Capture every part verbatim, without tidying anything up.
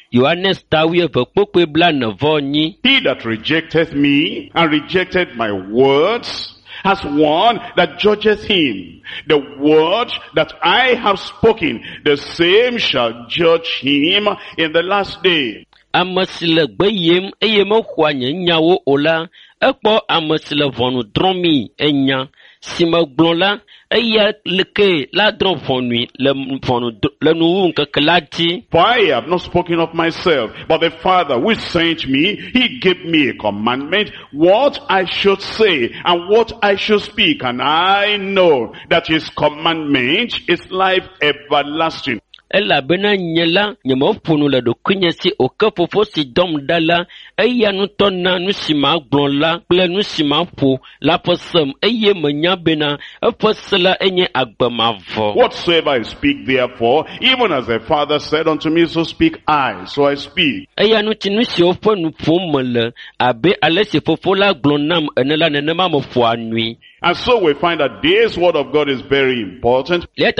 Yohanes tawi evekpokpe bla nevo nyi. He that rejecteth me and rejected my words has one that judgeth him. The word that I have spoken, the same shall judge him in the last day. Amasile gbeyem eye me xɔa nye nyawo o la, ekpɔ amasile vɔnu drɔmi enya, si me gblɔ la, eya leke la drɔ vɔnui le vɔnu le nuwu nkeke la dzi. For I have not spoken of myself, but the Father which sent me, he gave me a commandment, what I should say and what I should speak, and I know that his commandment is life everlasting. Elabena nye la nye me ƒonu le ɖokuinye si oke fofo si dɔm ɖa la, eya ŋutɔ na nu si ma gblɔ la kple nu si ma ƒo la ƒe sem, eye menya bena eƒe se la enye agbe mavɔ. Whatsoever I speak therefore, even as the Father said unto me, so speak I, so I speak. Eya ŋuti nu siwo ƒe nu ƒom mele abe ale si fofo la gblɔ nam ene la nenema me ƒoa nui. And so we find that this word of God is very important. I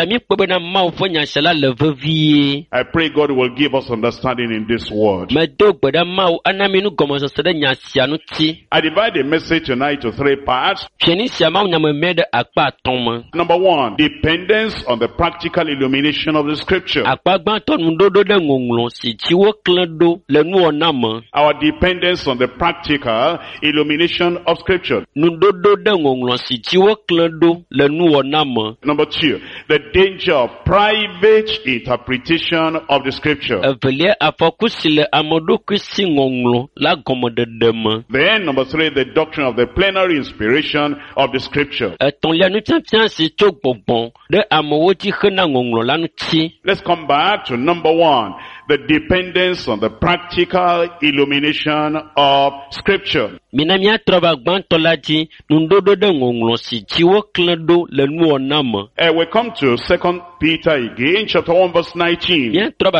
pray God will give us understanding in this word. I divide the message tonight to three parts. Number one, dependence on the practical illumination of the scripture. Our dependence on the practical illumination of scripture. Number two, the danger of private interpretation of the scripture. Then number three, the doctrine of the plenary inspiration of the scripture. Let's come back to number one, the dependence on the practical illumination of scripture. Uh, we come to Second Peter again, chapter one, verse nineteen.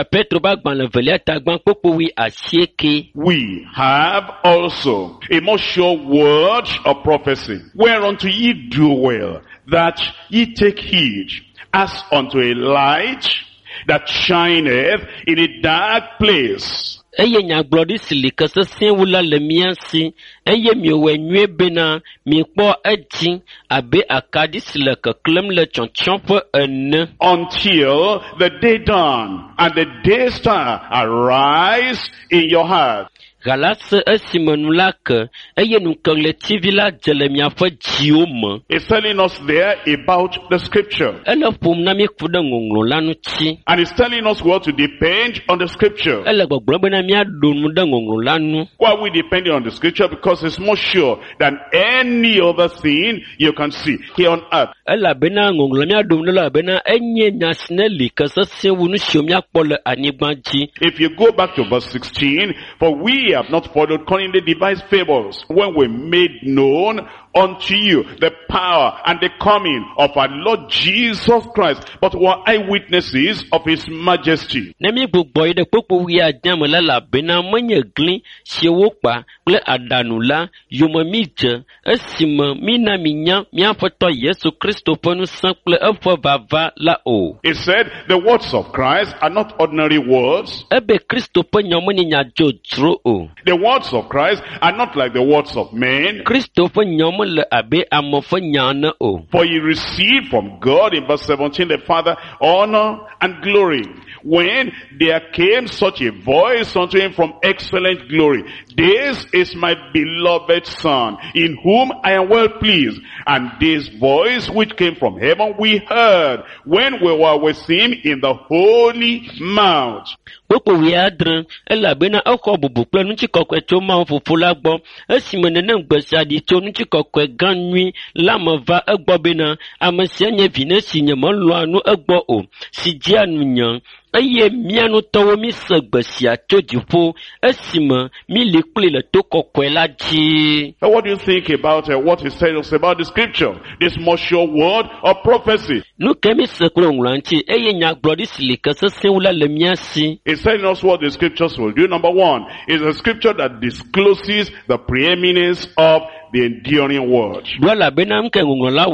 We have also a more sure word of prophecy, whereunto ye do well, that ye take heed, as unto a light that shineth in a dark place. Eye nyagbɔɖi si li kesesẽ wula le mía si, eye miewɔe nyuie bena miekpɔ edzi abe akaɖi si le keklẽm le tsɔtsɔƒe ene. Until the day dawn and the day star arise in your heart. Galase esime nu la ke, eye nukeɣletivi la dze le miaƒe dziwo me. It's telling us there about the scripture. Ele ƒom na mi ku ɖe ŋɔŋlɔ la ŋuti. And it's telling us what to depend on the scripture. Ele gbɔgblɔ bena miaɖo nu ɖe ŋɔŋlɔ la nu. Why are we depending on the scripture? Because it's more sure than any other thing you can see here on earth. Elabena ŋɔŋlɔ miaɖo nu la bena enye nya si ne li kesesẽ wu nu siwo miakpɔ le anyigba dzi. If you go back to verse sixteen, for we have not followed cunningly devised fables when we made known unto you the power and the coming of our Lord Jesus Christ, but were eyewitnesses of his majesty. Nemi gbogbo ide popo wi adam la la bena menye gli siwopa ple adanu la yoma mije esime mina minya miafoto Yesu Kristo ponu sanple efo vava la o. He said the words of Christ are not ordinary words. Ebe Kristo pe nyomoni nya jojro o. The words of Christ are not like the words of men. Kristo pe nyom le abe amofo nyane o. For he received from God in verse seventeen the Father honor and glory, when there came such a voice unto him from excellent glory, this is my beloved Son, in whom I am well pleased. And this voice which came from heaven we heard when we were with him in the holy mount. Popo wiadre, ela bena oko bubu kple nutsikɔkɔe tso Mawu Fofo la gbɔ, esime nenem gbesi aɖi tso nutsikɔkɔe gã nyui la me va egbɔ bena ame sia nye vi ne si nye melɔa nu egbɔ o, si dzia nunya. Eye mia ŋutɔwo mi se gbe sia tso dziƒo, esime mi li kpli le to kɔkɔe la dzi. What do you think about uh, what he said us about the scripture? This more sure word of prophecy. Nu ke mi se kple ŋlɔ ŋuti, eye nyagblɔɖi si li ke sesẽwo la le mia si. It's telling us what the scriptures will do. Number one is a scripture that discloses the preeminence of the enduring word. Dua la bena mke ŋlɔ la wɔ,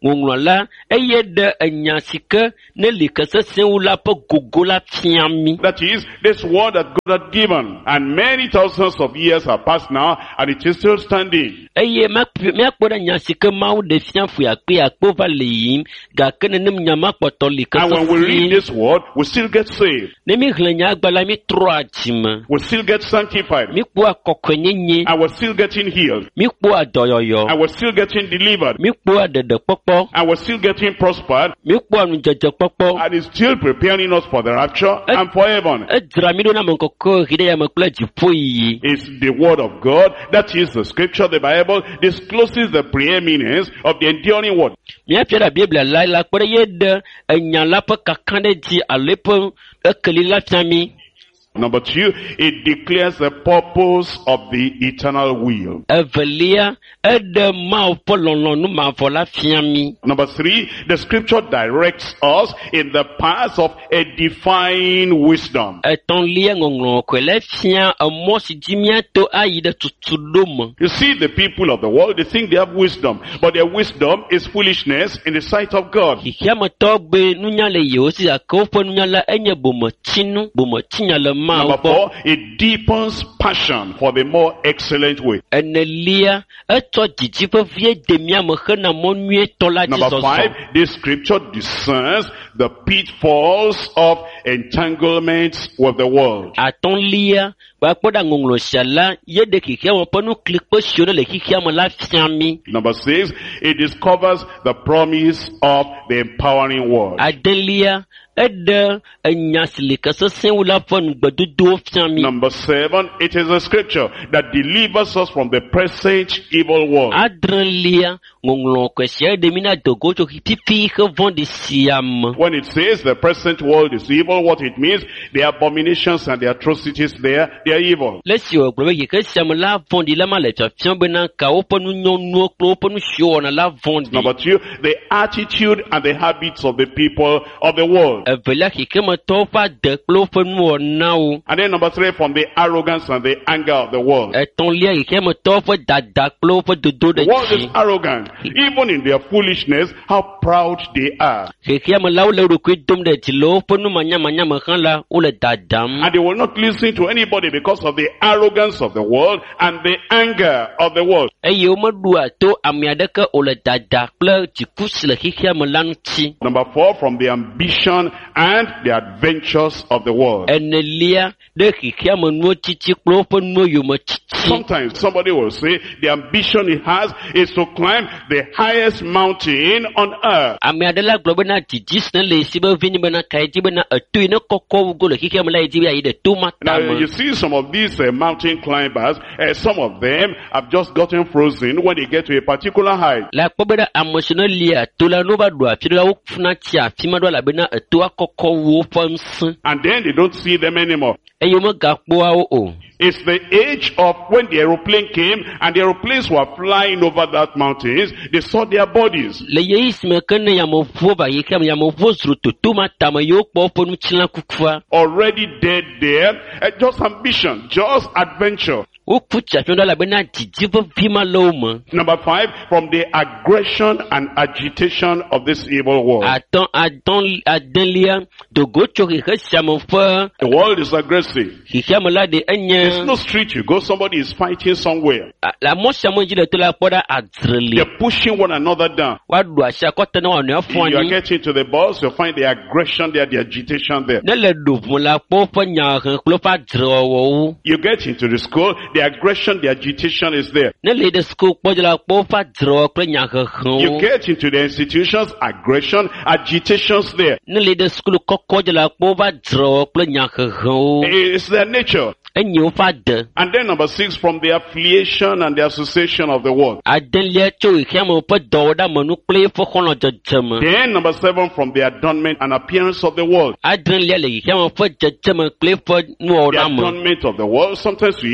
ŋɔŋlɔ la eye ɖe enya si ke ne li ke sesẽwo la ƒe gogo la fiam mi. That is, this word that God had given, and many thousands of years have passed now, and it is still standing. Eye míakpɔ ɖe nya si ke Mawu ɖe fia ƒo akpe akpo va le yiyim gake nenem nya ma kpɔtɔ li ke And when we read sesẽ. this word, we still get saved. Ne mi hlẽ nya agba la mi trɔa dzime. We still get sanctified. Mi kpɔa kɔkɔenyenye. And we're still getting healed. Mi kpɔa dɔyɔyɔ. And we're still getting delivered. Mi kpɔa ɖeɖekpɔkpɔ. And we're still getting prospered. Mi kpɔa nudzedzekpɔkpɔ. And it's still preparing us for the rapture and for heaven. Edzra mi ɖo na amekɔkɔ ɣi ɖe yame kple dziƒo yiyi. It's the word of God, that is the scripture, the Bible, discloses the preeminence of the enduring word. Míafia ɖe Biblia la la kpe ɖe ye ɖe enya la ƒe kakã ɖe dzi alo eƒe ekeli la fia mi. Number two, it declares the purpose of the eternal will. Evelia eɖe Mawu ƒe lɔlɔ̃nu mavɔ la fia mi. Number three, the scripture directs us in the path of a divine wisdom. Etɔ̃lia ŋɔŋlɔ koe le fia emɔ si dzi míato ayi ɖe tutu ɖo me. You see, the people of the world, they think they have wisdom, but their wisdom is foolishness in the sight of God. Xixiametɔ gbe nunya le yewo si gake woƒe nunya la enye bometsinu, bometsinya le Mawu Number gbɔ. four, it deepens passion for the more excellent way. Enelia etsɔ dzidzi vevie de miame hena mɔ nyuietɔ la dzi Number zɔzɔ. five, this scripture discerns the pitfalls of entanglements with the world. Atɔ̃lia gbakpɔ ɖe ŋɔŋlɔ sia la ye ɖe xixiame ƒe nuklikpe siwo ne le xixiame la fia mi. Number six, it discovers the promise of the empowering word. Adelia eɖe enya si li ke sesẽwo la ƒe nugbedodowo fia mi. Number seven, it is a scripture that delivers us from the present evil world. Adrelia ŋɔŋlɔ koe sia ɖe mi na dogo tso pipi xe vɔ̃ɖi sia me. When it says the present world is evil, what it means, the abominations and the atrocities there, they are evil. Le si wògblɔ be yi ke sia me la vɔ̃ɖi la ma le fiafiam bena ka woƒe nunyɔnuwo kple woƒe nusiwo wɔna la vɔ̃ɖi. Number two, the attitude and the habits of the people of the world. Evelia xixemetɔwo ƒe ade kple woƒe nuwɔnawo. And then number three, from the arrogance and the anger of the world. Etɔ̃lia xixemetɔwo ƒe dada kple woƒe dodo The ɖe world is dzi. arrogant. Even in their foolishness, how proud they are. Xexiamelawo le ɖokui dom ɖe dzi le woƒe numanyamanyame hã la wole dadam. And they will not listen to anybody because of the arrogance of the world and the anger of the world. Eye womeɖua to ame aɖeke wòle dada kple dziku si le xixiame la ŋuti. Number four, from the ambition and the adventures of the world. Enelia ɖe xixiame nuwo tsitsi kple woƒe nuwo yome tsitsi. Sometimes somebody will say the ambition he has is to climb the highest mountain on earth. Ame aɖe la gblɔ bena didi si ne le esi be vi nye bena kae dzi bena eto yi ne kɔkɔ go le xixiame la yi dzi be ayi ɖe to ma Now tame. you see some of these uh, mountain climbers, uh, some of them have just gotten frozen when they get to a particular height. La kpɔ be ɖe ame si ne lia to la no va ɖo afi ɖe la wofuna tsi afi ma ɖo elabena etoa kɔkɔ wu woƒe ŋusẽ. And then they don't see them anymore. Eye womegakpɔa wo o. It's the age of when the aeroplane came and the aeroplanes were flying over that mountains. They saw their bodies. Le yeyi si me ke ne yameŋuwo va yi ke me yameŋuwo zru toto ma tame yewo kpɔ woƒe nutsila kukua. Already dead there. Uh, just ambition, just adventure. Woku tsi afi ɖo elabena didi vevi ma le wo me. Number five, from the aggression and agitation of this evil world. Atɔ adɔ adelia dogo tso xixe sia me ƒe The world is aggressive. xixiame la ɖe There's enye. no street you go, somebody is fighting somewhere. Le mɔ sia me dzi le to la kpɔ ɖe adzreli. They're pushing one another down. Woaɖu asi akɔta ne woanɔe If fɔ you are anyi. getting to the bus, you'll find the aggression there, the agitation there. Ne le ɖovo la kpɔ woƒe nyahe kple woƒe adzrewɔwɔwo. You get into the school, the aggression, the agitation is there. Ne le ɖe sukulu kpɔ dzi la kpɔ woƒe adzrewɔ kple You nyahehewo. get into the institutions, aggression, agitations there. Ne le ɖe sukulu kɔkɔ dzi la kpɔ woƒe adzrewɔ kple nyahehewo. It's their nature. Enye woƒe ade. And then number six, from the affiliation and the association of the world. Adelia tso xiame ƒe dɔwɔɖamenu kple eƒe xɔlɔ dzedzeme. Then number seven, from the adornment and appearance of the world. Adrelia le xiame ƒe dzedzeme kple eƒe The nuwɔɖame. adornment of the world. Sometimes we even ask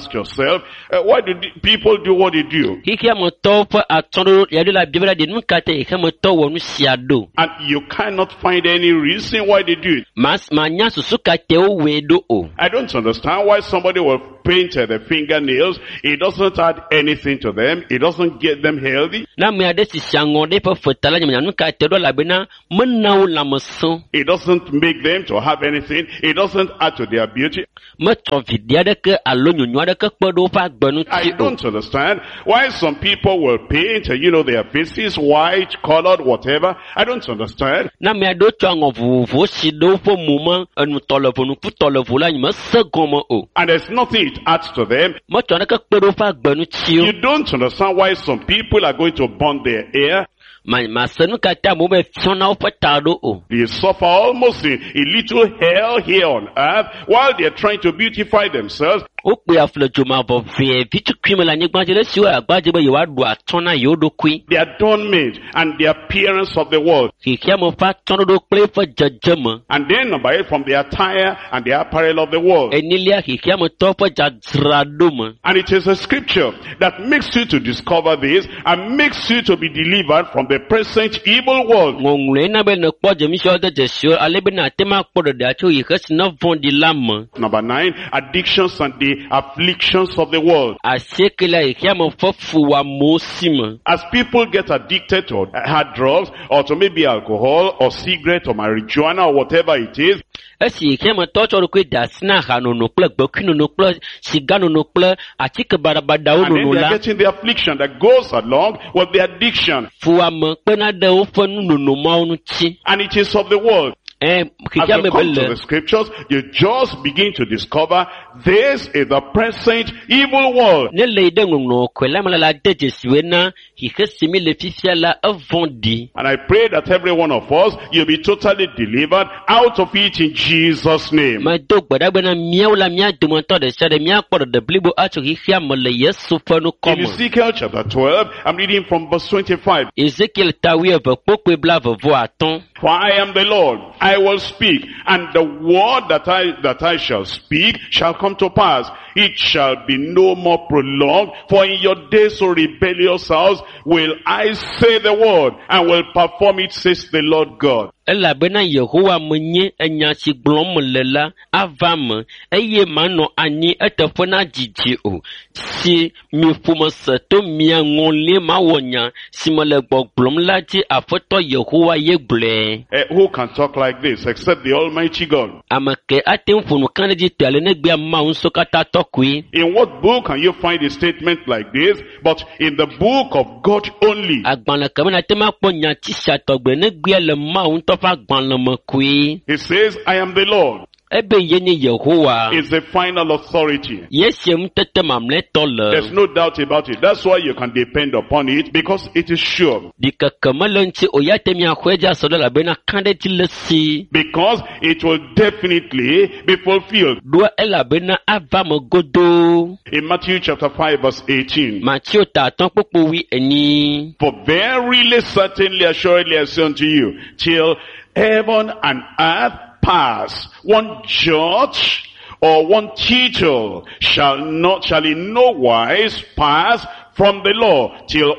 ask yourself, uh, why do the people do what they do? Hikia moto pa atondo yade la Biblia de nukate hikia moto wonu siado. And you cannot find any reason why they do it. Mas manya susuka te o wedo o. I don't understand why somebody will paint uh, the fingernails. It doesn't add anything to them. It doesn't get them healthy. Na me ade sisiangode pa fotala nyanya nukate do la bena menawo la maso. It doesn't make them to have anything. It doesn't add to their beauty. Me to vidia de ke alo nyonyo de ke kpodo pa gbenu I ti o. don't understand why some people will paint, uh, you know, their faces white, colored, whatever. I don't understand. Na me ado twango vuvu si do fo muma enu tolevo nu pu tolevo la nyima segomo o. And there's nothing it adds to them. Me to de ke kpodo pa gbenu ti o. You don't understand why some people are going to burn their hair. Ma ma senu kata mo be fiona o patado o. They suffer almost a, a little hell here on earth while they're trying to beautify themselves. O pe aflejo ma bo ve vitu kwime la nyigbaje le siwa agbaje be yewa do atona yodo kwi. The adornment and the appearance of the world. Kikia mo fa tono do play for jajama. And then number eight, from the attire and the apparel of the world. Enilia kikia mo to for jadradoma. And it is a scripture that makes you to discover this and makes you to be delivered from the present evil world. Ngongule na be no kpo jemi sho de jesio alebe na tema kpo de acho yi kasi na vondi lam. Number nine, addictions and the afflictions of the world. Asekela kikia mo fofu wa mosima. As people get addicted to hard drugs or to maybe alcohol or cigarette or marijuana or whatever it is, Esi kikia mo to cho ko dasna ha no no ple gbokinu no ple sigano no ple atike barabada o and then no they're la. getting the affliction that goes along with the addiction. Fuwa mo pe na de o fonu no no ma onu chi. And it is of the world. Eh As kikia you me come to bele. the scriptures, you just begin to discover this is the present evil world. Ne le de ngongno kwela mala la de jeswe na hikesimi le fifia la avondi. And I pray that every one of us, you'll be totally delivered out of it in Jesus' name. Ma do gbada gbana miaw la mia demonto de sade mia kpodo de blibo acho hifia mo le yesu fanu In komo. Ezekiel chapter twelve, I'm reading from verse twenty-five. Ezekiel tawi eve pokwe blave vo aton. For I am the Lord, I will speak, and the word that I that I shall speak shall come to pass. It shall be no more prolonged, for in your days, O rebellious house, will I say the word, and will perform it, says the Lord God. Ela bena Yehowa menye enya si glom lela avam eye mano ani etefona jiji o si mi fuma seto mi ngonle ma wonya si mole glom lati afoto Yehowa ye ble Uh, who can talk like this except the Almighty God? amake atem funu kan ji tele ne gbe ma unso kata tokui. In what book can you find a statement like this? But in the book of God only. Agbana kamena tema ponya ti satogbe ne gbe le ma un to fa gbanle makui. It says, I am the Lord. Ebe yeni Yehowa It's the final authority. yesem tete mamle tole. There's no doubt about it. That's why you can depend upon it, because it is sure. Dika kamalanchi oyate mi akweja sodola bena kande tilesi. Because it will definitely be fulfilled. Dua ela bena ava mogodo. In Matthew chapter five verse eighteen. Matthew ta ton popo wi eni. For verily, certainly, assuredly, I say unto you, till heaven and earth pass, one jot or one tittle shall not, shall in no wise pass from the law till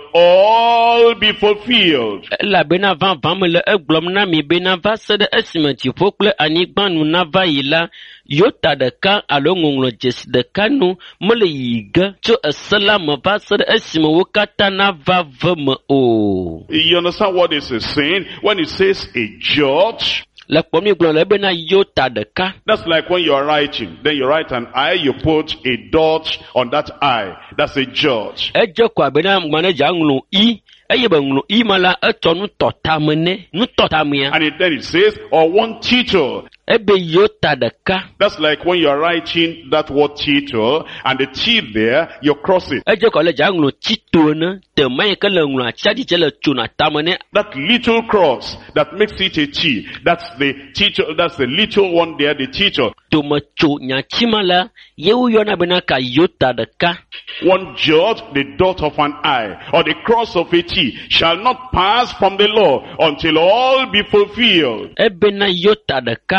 all be fulfilled. Ela bena van van me le eglom na mi bena va sede esimenti fokle anigbanu na va yila. Yota de ka alo ngonglo jes de kanu mole yiga cho esela me va sede esime wokata na va veme o. You understand what this is saying? When it says a jot, La pomi glon le bena yota de ka. that's like when you are writing. Then you write an I, you put a dot on that I. That's a jot. Ejo kwa bena mwane ja nglu i. Eye be nglu i mala eto nu tota mene. Nu tota mea. And it, then it says, or one tittle. Ebe yota de ka. That's like when you are writing that word tittle, and the T there, you cross it. Ejo kwa le ja nglu chito ne. Te maye ke le nglu achadi chele chuna tamene. That little cross that makes it a T, that's the tittle, that's the little one there, the tittle. To me cho nya chimala. Ye u yona bena ka yota de ka. One jot, the dot of an I, or the cross of a T, shall not pass from the law until all be fulfilled. Ebe na yota de ka.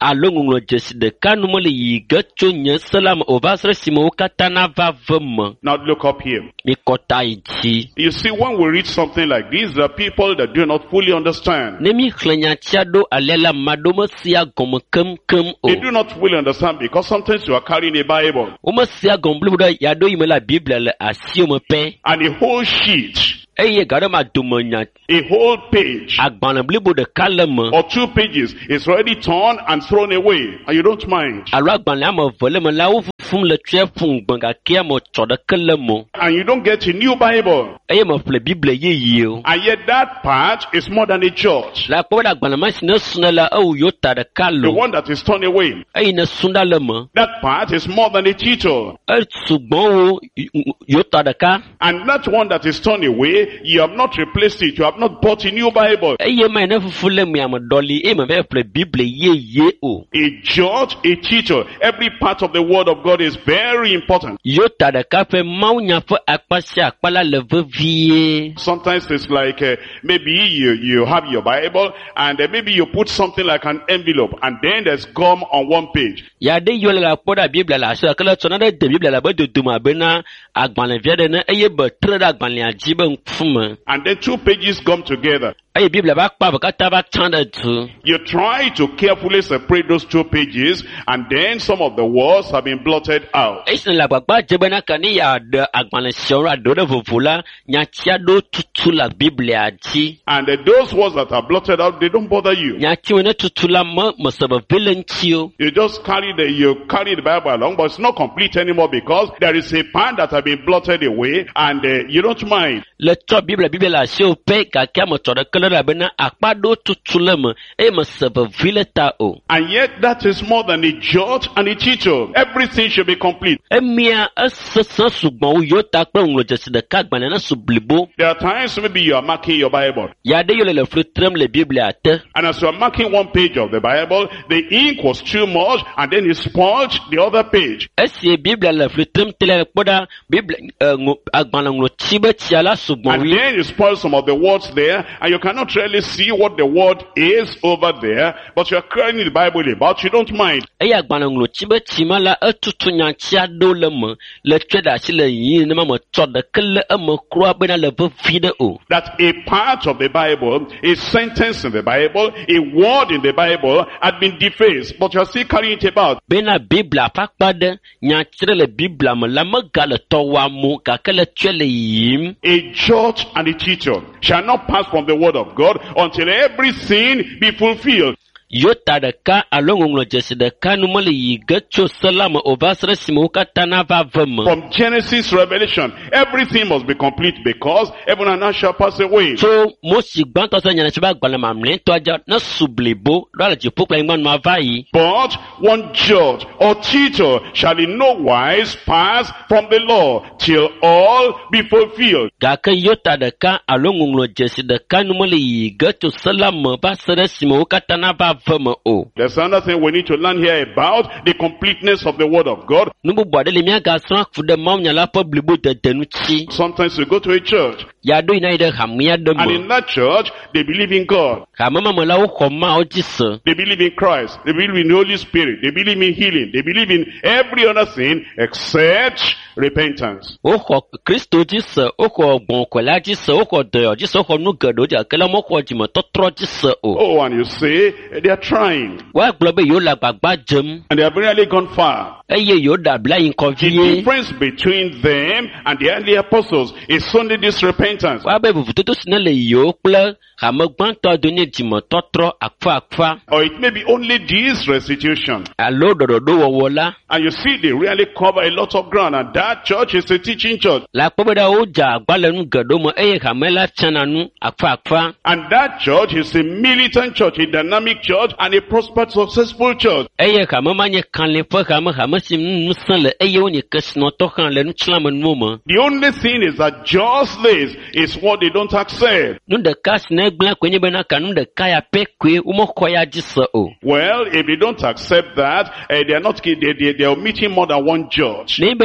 alo ŋuŋlɔ dzesi ɖeka nu mele yi ge tso nye se la me o va se ɖe esime wo katã nava ve me. Now look up here. Mikɔ ta yi dzi. You see, when we read something like this, there are people that do not fully understand. Ne mi xlẽ nyatsia ɖo alia la ma ɖo me sia gɔme kemkem o. They do not fully understand because sometimes you are carrying a Bible Wo me sia gɔme blibo ɖe ya ɖo yi me la Biblia le asiwo me pɛ. and a whole sheet, Eye ga ɖe ma dome nya a whole page agbalẽ blibo ɖeka le me. or two pages is already torn and thrown away, and you don't mind. Alo agbalẽ ame eve le me la wo fufum le tria fun gbẽ gake ame tsɔ ɖeke le me. And you don't get a new Bible. Eye me ƒle Biblia yeye o. And yet that part is more than a jot. La kpɔ be ɖe agbalẽ ma si ne suna la ewu yota ɖeka The lo. one that is torn away. Eye ne suna le me. That part is more than a title. Esugbɔn wo yota ɖeka. And that one that is torn away, you have not replaced it. You have not bought a new Bible. Eye ma ne fufu le me ame ɖɔli eye me va ƒle Biblia yeye o. A jot, a title. Every part of the word of God is very important. Yota ɖeka ƒe mawunya ƒe akpa sia akpa la le vevie. Sometimes it's like uh, maybe you, you have your Bible and uh, maybe you put something like an envelope and then there's gum on one page. Ya ɖe yiwo le la kpɔ ɖe Biblia le asi ke le tsɔ na ɖe de Biblia la be dodome abena agbalẽvia ɖe ne eye be tre ɖe agbalẽa dzi be ŋkume. And then two pages gum together. Eye Biblia va kpa be katã va tsã ɖe du. You try to carefully separate those two pages and then some of the words have been blotted out. Esi le agbagba dze bena ke ne ya ɖe agbalẽ siawo aɖewo ɖe vovo la, nyatsia ɖo tutu le Biblia dzi. And uh, those words that are blotted out, they don't bother you. Nyatsiwo ne tutu la me me se veve le ŋuti o. You just carry the, you carry the Bible along, but it's not complete anymore because there is a part that have been blotted away and uh, you don't mind. Le tsɔ Biblia Biblia le asiwo pɛ gake ame tsɔ ɖeke le ɖe bena akpa ɖo tutu le me eye me se vevi le ta o. And yet that is more than a jot and a title. Everything should be complete. Emia esese sugbɔn wo yota kple ŋlɔ dzesi ɖeka agbalẽ ne su blibo. There are times maybe you are marking your Bible. Ya ɖe yiwo le le fli trem le Biblia te. And as you are marking one page of the Bible, the ink was too much and then it spoiled the other page. Esi Biblia le fli trem te le kpɔ ɖa Biblia agbalẽ ŋlɔti be tsia la sugbɔn And wi. then you spoil some of the words there and you cannot really see what the word is over there, but you are carrying the Bible about, you don't mind. Eye agbalẽ ŋlɔti be tsi ma la etutu nyatsia ɖo le me le tsɔe ɖe asi le yiyi ne ma me tsɔ ɖeke le eme kura bena le vevi ɖe o. That a part of the Bible, a sentence in the Bible, a word in the Bible had been defaced, but you are still carrying it about. Bena Biblia ƒe akpa ɖe nyatsia le Biblia me la megale tɔ wɔa mo gake le tsɔe le yiyim. A jot and a title shall not pass from the word of God until everything be fulfilled. Yota ɖeka alo ŋɔŋlɔ dzesi ɖeka nu mele yi ge tso se la me o va se ɖe esime wo katã nava ve me. From Genesis, Revelation, everything must be complete because heaven and earth shall pass away. Tso Mosi gbãtɔ se nyana tso be agbalẽ mamlɛtɔ dza ne su blibo ɖo le dziƒo kple anyigba nu ava yi. But one jot or title shall in no wise pass from the law till all be fulfilled. Gake yota ɖeka alo ŋɔŋlɔ dzesi ɖeka nu mele yi ge tso se la me va se ɖe esime wo katã nava ve me o. There's another thing we need to learn here about the completeness of the word of God. Nu bubu aɖe le míagasrɔ̃ fu ɖe mawunya la ƒe blibo dede ŋuti. Sometimes you go to a church Ya ɖo yina yi ɖe hame aɖe and me. in that church they believe in God. Hame ma me la wo xɔ Mawu dzi se. They believe in Christ. They believe in the Holy Spirit. They believe in healing. They believe in every other thing except repentance. Wo xɔ Kristo dzi se, wo xɔ gbɔ̃kɔla dzi se, wo xɔ dɔyɔ dzi se, wo xɔ nu geɖewo dzi gake la mo xɔ dzimetɔtrɔ dzi se o. Oh, and you say they are trying Woagblɔ be yewo le agbagba dzem and they have really gone far. eye yewo ɖe abla yi ŋkɔ The vie. difference between them and the early apostles is only this repentance. Woabe vovototo si ne le yewo kple hame gbãtɔ do nye dzimetɔtrɔ akfa-akfa Or it may be only this restitution. alo ɖɔɖɔɖo wɔwɔ la. And you see they really cover a lot of ground and that church is a teaching church. La kpɔ be ɖa wodze agba le nu geɖewo me eye hame la tsana nu akfa-akfa. And that church is a militant church, a dynamic church and a prospered successful church. Eye hame ma nye kalẽ ƒe hame, hame si nu ŋusẽ le eye wonye kesinɔtɔ hã le nutslãme nuwo me. The only thing is that just this is what they don't accept. Nu ɖeka si ne gblẽ koe nye bena ka nu ɖeka ya pɛ koe womexɔ ya dzi se o. Well, if they don't accept that, uh, they are not, they, they, they are meeting more than one judge. Ne bena womexɔ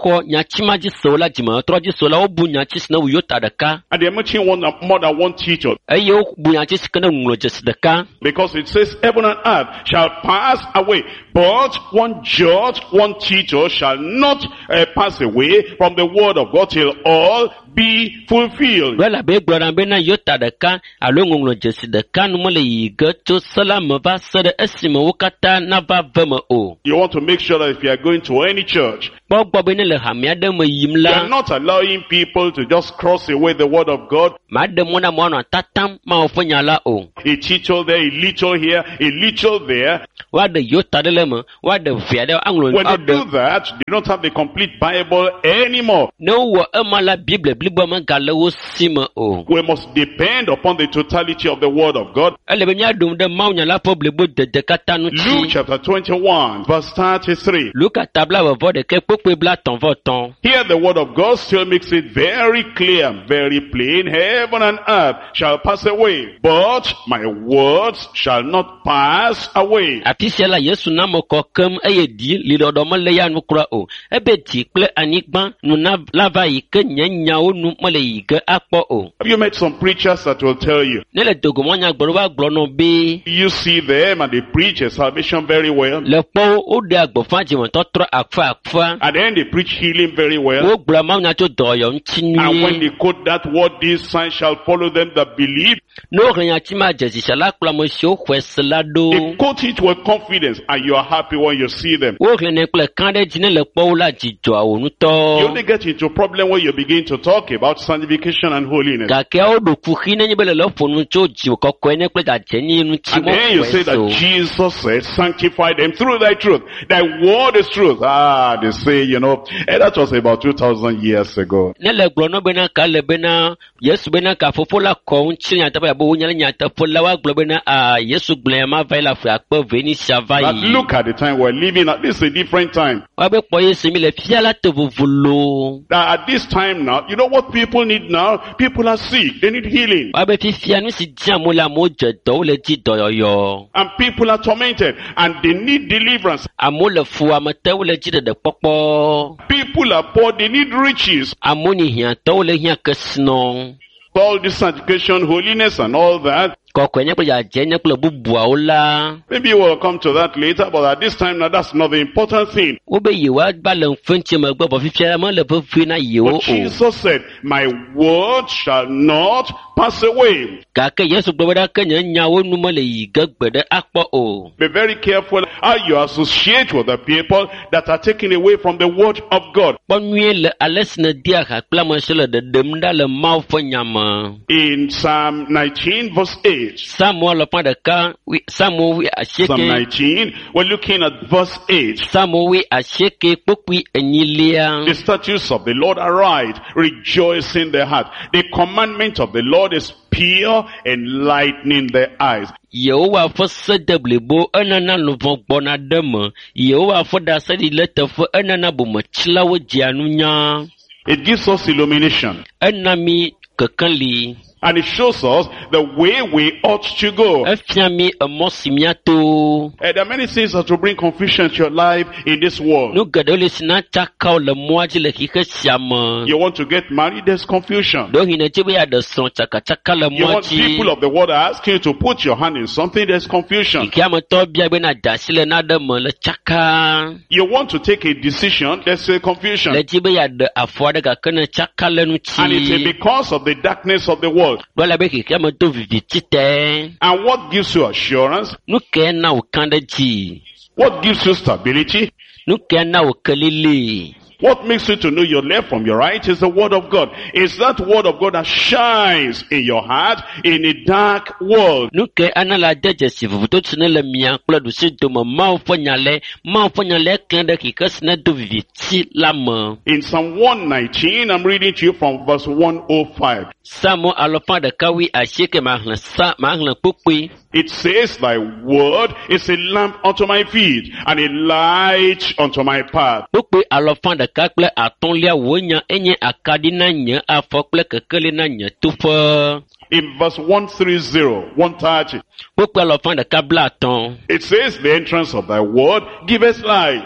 xɔ nyatsi dzi se la dzime trɔ dzi se la wobu nyatsi si ne wu yota ɖeka. And they're meeting one more than one teacher. Eye wobu nyatsi si ke ne ŋlɔ dzesi ɖeka. Because it says heaven and earth shall pass away, but one jot, one teacher shall not uh, pass away from the word of God till all be fulfilled. Wela be gblɔna bena yota ɖeka alo ŋɔŋlɔ dzesi ɖeka nu mele yi ge tso se la me va se ɖe esime wo katã nava ve me o. You want to make sure that if you are going to any church, Kpɔgbɔ be ne le hame aɖe me yim you are la, not allowing people to just cross away the word of God. maɖe mɔ na mɔ anɔ tatam Mawu ƒe nya la o. A teacher there, a little here, a little there. Woaɖe yota ɖe le me, woaɖe via ɖe aŋlɔ When they do aɖe. that, they don't have the complete Bible anymore. Ne wowɔ ema la Bible blibo megale wo si me o. We must depend upon the totality of the word of God. Ele be míaɖom ɖe Mawu nya la ƒe blibo dede katã Luke ŋuti. chapter twenty-one, verse thirty-three. Luka tabla vevɔ ɖeke kpekpe bla tɔn vɔ tɔn. Here the word of God still makes it very clear, very plain. Heaven and earth shall pass away, but my words shall not pass away. Afi sia la Yesu na me kɔkem eye di li ɖɔɖɔ mele ya nu kura o. Ebe dzi kple anyigba nu na la va yi ke nye nyawo nu mele yi ge akpɔ o. Have you met some preachers that will tell you, Ne le dogomɔ nyagblɔ va gblɔ nɔ be you see them and they preach a salvation very well, le kpɔ woɖe agbɔfa dzimetɔtrɔ akfa akfa. and then they preach healing very well. Wogblɔ mawu nya tso dɔyɔ ŋuti And when nyuie. they quote that word, these signs shall follow them that believe. Ne wohe nyatsi ma dze zizia la kple ame siwo xɔe se la They ɖo. quote it with confidence, and you are happy when you see them. Wohe nɛ kple kã ɖe dzi ne le kpɔ wo la dzidzɔa wo You ŋutɔ. only get into problem when you begin to talk about sanctification and holiness. Gake wo ɖo kuxi nenye be le le ƒo nu tso dziwò kɔkɔe ne kple dzadzenyi ŋuti And then you say mɔ that Jesus said, sanctify them through thy truth. Thy word is truth. Ah, they say, you know, and that was about two thousand years ago. ne le gblɔ nɔ bena ka le bena Yesu bena ka fofo la kɔ ŋuti nyateƒe abe wonya le nyateƒe la woagblɔ bena ah Yesu gblɔ ya ma va yi le aƒe akpe ve ni sia va But yi. look at the time we're living at. This is a different time. Woabe kpɔ Yesu mi le fia la te vovo loo. That at this time now, you know what people need now? People are sick. They need healing. Woabe fifia nu si di amewo le amewo dze dɔ wole dzi dɔyɔyɔ. And people are tormented. And they need deliverance. Amewo le fu amete wole dzi ɖeɖe kpɔkpɔ. People are poor. They need riches. Amewo ni hiãtɔwo le hiã kesinɔ. All this sanctification, holiness and all that. Kɔkɔe nye kple dzadze nye kple bubuawo la. Maybe we'll come to that later, but at this time now, that's not the important thing. Wobe yewoa gba le ŋfeŋtsi megbe bɔ fifia la mele vevie na yewo But o. Jesus said, my word shall not pass away. Gake Yesu gblɔ be ɖa ke nye nyawo nu mele yi ge gbe ɖe akpɔ o. Be very careful how you associate with the people that are taken away from the word of God. Kpɔ nyuie le ale si ne di aha kple ame si le ɖeɖem ɖa le Mawu ƒe nya me. In Psalm nineteen verse eight. Samuel lɔƒã ɖeka wi Samuel wi Psalm asieke. nineteen, we're looking at verse eight. Samuel wi asieke kpokpui enyilia. The statutes of the Lord are right, rejoice in the heart. The commandment of the Lord is pure, enlightening the eyes. Yehowa ƒe sede blibo enana luvɔ gbɔna ɖe me. Yehowa ƒe ɖaseɖi le teƒe enana bometsilawo dzea nunya. It gives us illumination. Ena mi kekeli. And it shows us the way we ought to go. Efia mi emɔ si miato. Uh, there are many things that will bring confusion to your life in this world. Nu geɖewo le si na tsakawo le mɔa dzi le xixe sia me. You want to get married, there's confusion. Ɖo hin dzi be yeaɖe srɔ̃ tsakatsaka le You mɔa want people dzi. of the world to ask you to put your hand in something, there's confusion. Ike ametɔ bia be na da asi le naɖe me le tsaka. You want to take a decision, there's a confusion. Le dzi be yeaɖe afɔ aɖe gake ne tsaka le nu And it's tsi. because of the darkness of the world. Ɖo le be xexea me to viviti tɛ. And what gives you assurance? Nu ke na wò kã ɖe dzi. What gives you stability? Nu ke na wò kelele. What makes you to know your left from your right is the word of God. It's that word of God that shines in your heart in a dark world. Nu ke ana la de dzesi vovoto si ne le mia kple ɖusi dome Mawu ƒe nya lɛ. Mawu ƒe nya lɛ klẽ ɖe xexea si ne do viviti la me. In Psalm one nineteen, I'm reading to you from verse one oh five. Samuel alɔƒã ɖeka wi asieke mahlẽ sa mahlẽ kpokpoe. It says, thy word is a lamp unto my feet and a light unto my path. Kpokpoe alɔƒã ɖeka kple atɔ̃lia wò nya enye akaɖi na nye afɔ kple kekeli na nye toƒe. In verse one thirty, one thirty, Kpokpoe alɔƒã ɖeka bla atɔ̃. it says, the entrance of thy word giveth light.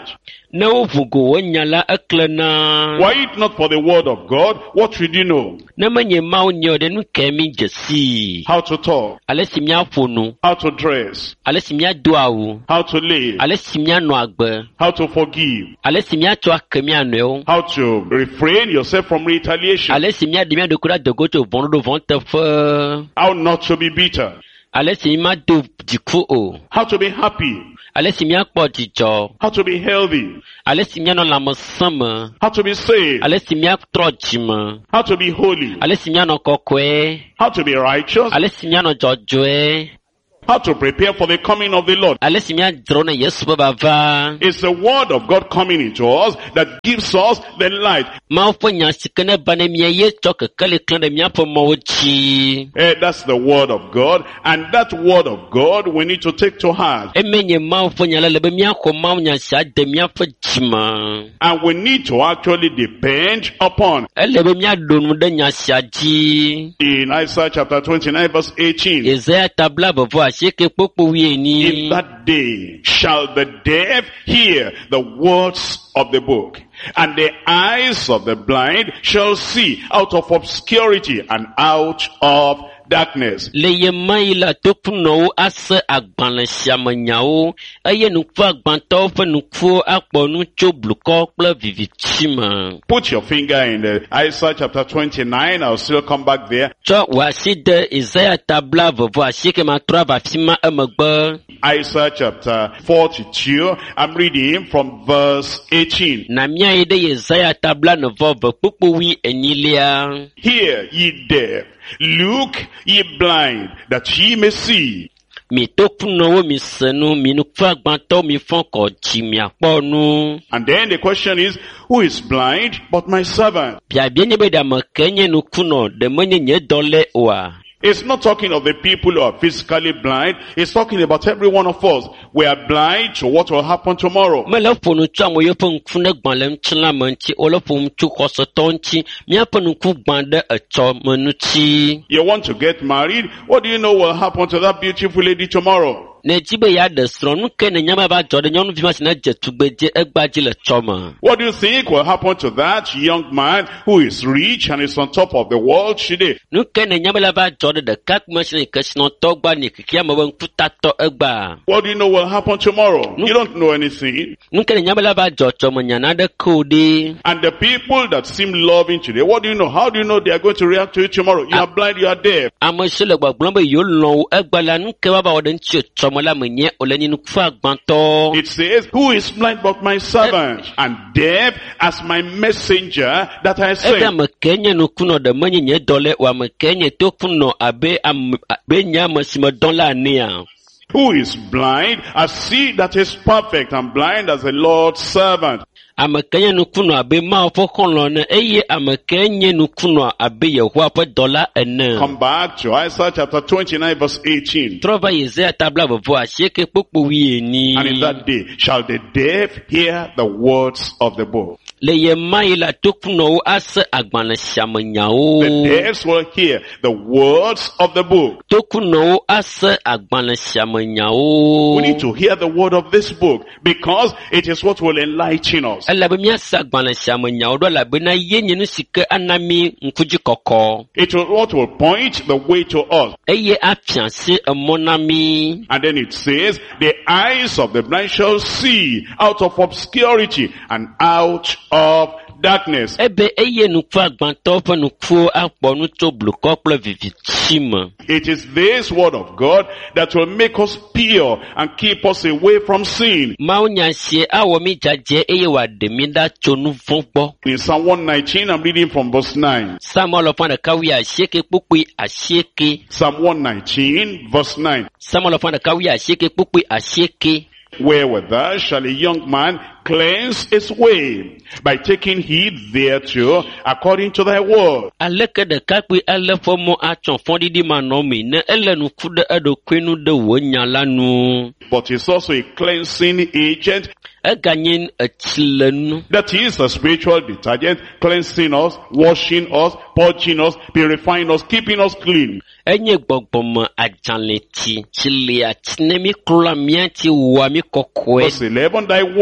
No vugo nyala eklena. Were it not for the word of God, what should you know? Namanye mau nyode nu kemi jesi. How to talk, Alesimia fonu. how to dress, Alesimia duawu. how to live, Alesimia no agbe. how to forgive, Alesimia to akemia no. how to refrain yourself from retaliation, Alesimia dimia de kura de goto vondo do vonte fe. how not to be bitter, Alesimia do diku o. how to be happy, Alesimia kpo jijo. how to be healthy, Alesimia no lamosama. how to be saved, Alesimia trojima. how to be holy, Alesimia no kokwe. how to be righteous, Alesimia no jojoe. how to prepare for the coming of the Lord. Alesimia drone yesu baba. It's the word of God coming into us that gives us the light. Maupo nyasikene bane miya ye choke kale klande miya po mawochi. Eh, that's the word of God, and that word of God we need to take to heart. Emenye maupo nyala lebe miya ko mau nyasa de miya po jima. And we need to actually depend upon. Elebe miya donu de nyasa ji. In Isaiah chapter twenty-nine verse eighteen. Isaiah tabla bavo asheke popo wiye In ni. that day shall the deaf hear the words of the book, and the eyes of the blind shall see out of obscurity and out of darkness. Le ye maila topuno ase agbanle siamenyawo. Eye nukfu agbanto fe nukfu akpo nucho bluko kple vivichima. Put your finger in the Isaiah chapter twenty-nine. I'll still come back there. Cho waside Isaiah tabla vovo ashike matura vafima emegbe. Isaiah chapter forty-two. I'm reading from verse eighteen. Na mia ide Isaiah tabla no vovo pupu wi enilia. Hear ye deaf, look ye blind, that ye may see. Mi topuno wo mi senu mi nukfu agbanto mi fonko ji mi akponu. And then the question is, who is blind but my servant? Pia bienye be da makenye nukuno de menye nye dole wa. It's not talking of the people who are physically blind. It's talking about every one of us. We are blind to what will happen tomorrow. Mele fonu twa mo yepo nkfune gbanle mchila manchi ole fonu chu kosotonchi mi apo nku gbande echo manuchi. You want to get married? What do you know will happen to that beautiful lady tomorrow? Ne jibe ya de sron nke ne nyama ba jode nyonu vima sina jetugbeje egbaji le choma. What do you think will happen to that young man who is rich and is on top of the world today? Nuke ne nyama la ba jode de kak machine kesino togba ni kikia mo nkuta to egba. What do you know will happen tomorrow? You don't know anything. Nuke ne nyama la ba jocho mo nyana de kodi. And the people that seem loving today, what do you know? How do you know they are going to react to it tomorrow? You are blind, you are deaf. Amo shele gba glombe yo lon egba la nuke wa ba wode nchi chomola menye ole ni nuku agbanto. It says, who is blind but my servant, and deaf as my messenger that I Ebe sent. amekenye nukuno de menye nye dole wa mekenye tokuno abe am abe nyama sima don la nia. Who is blind as he that is perfect, and blind as the Lord's servant. Amekenye nukuno abe ma ofo konlone eye amekenye nukuno abe Yehowa pe dola ene. Come back to Isaiah chapter twenty-nine verse eighteen. Trova Isaiah tabla vovo asheke popo wiye ni. And in that day shall the deaf hear the words of the book. Le ye mai la tokuno ase agbanle siamenyawo. The deaf will hear the words of the book. Tokuno ase agbanle siamenyawo. We need to hear the word of this book because it is what will enlighten us. Elabe mi ase agbanle siamenyawo do la be na ye nyenu sike anami nkuji koko. It will what will point the way to us. Eye afianse emonami. And then it says, the eyes of the blind shall see out of obscurity and out of darkness. Ebe eye nuku agbanto fe nuku akponu to bluko kple vivichima. It is this word of God that will make us pure and keep us away from sin. Mao nyansie awo mi jaje eye wa de mi da chonu vongbo. In Psalm one nineteen, I'm reading from verse nine. Samuel ofan de kawi asheke pupui asheke. Psalm one nineteen, verse nine. Samuel ofan de kawi asheke pupui asheke. Wherewithal shall a young man cleanse his way? By taking heed thereto according to thy word. Aleke de kakwi ele fomo achon fondi di manomi ne ele nu kude edo kwenu de wonya lanu. But it's also a cleansing agent. Eganyin echilenu. That is a spiritual detergent, cleansing us, washing us, purging us, purifying us, keeping us clean. Enye gbogbom ajanleti chile achinemi kula mianti wami kokwe. Verse eleven, thy word have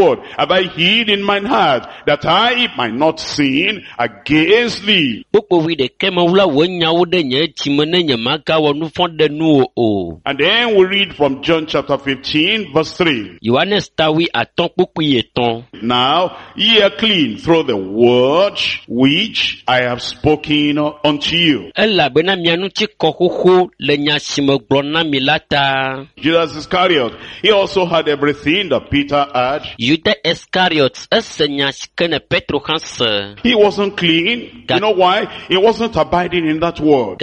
have I hid in mine heart, that I might not sin against thee. And then we read from John chapter fifteen, verse three. Now ye are clean through the word which I have spoken unto you. Judas Iscariot, he also had everything that Peter had. He wasn't clean. You know why? He wasn't abiding in that word.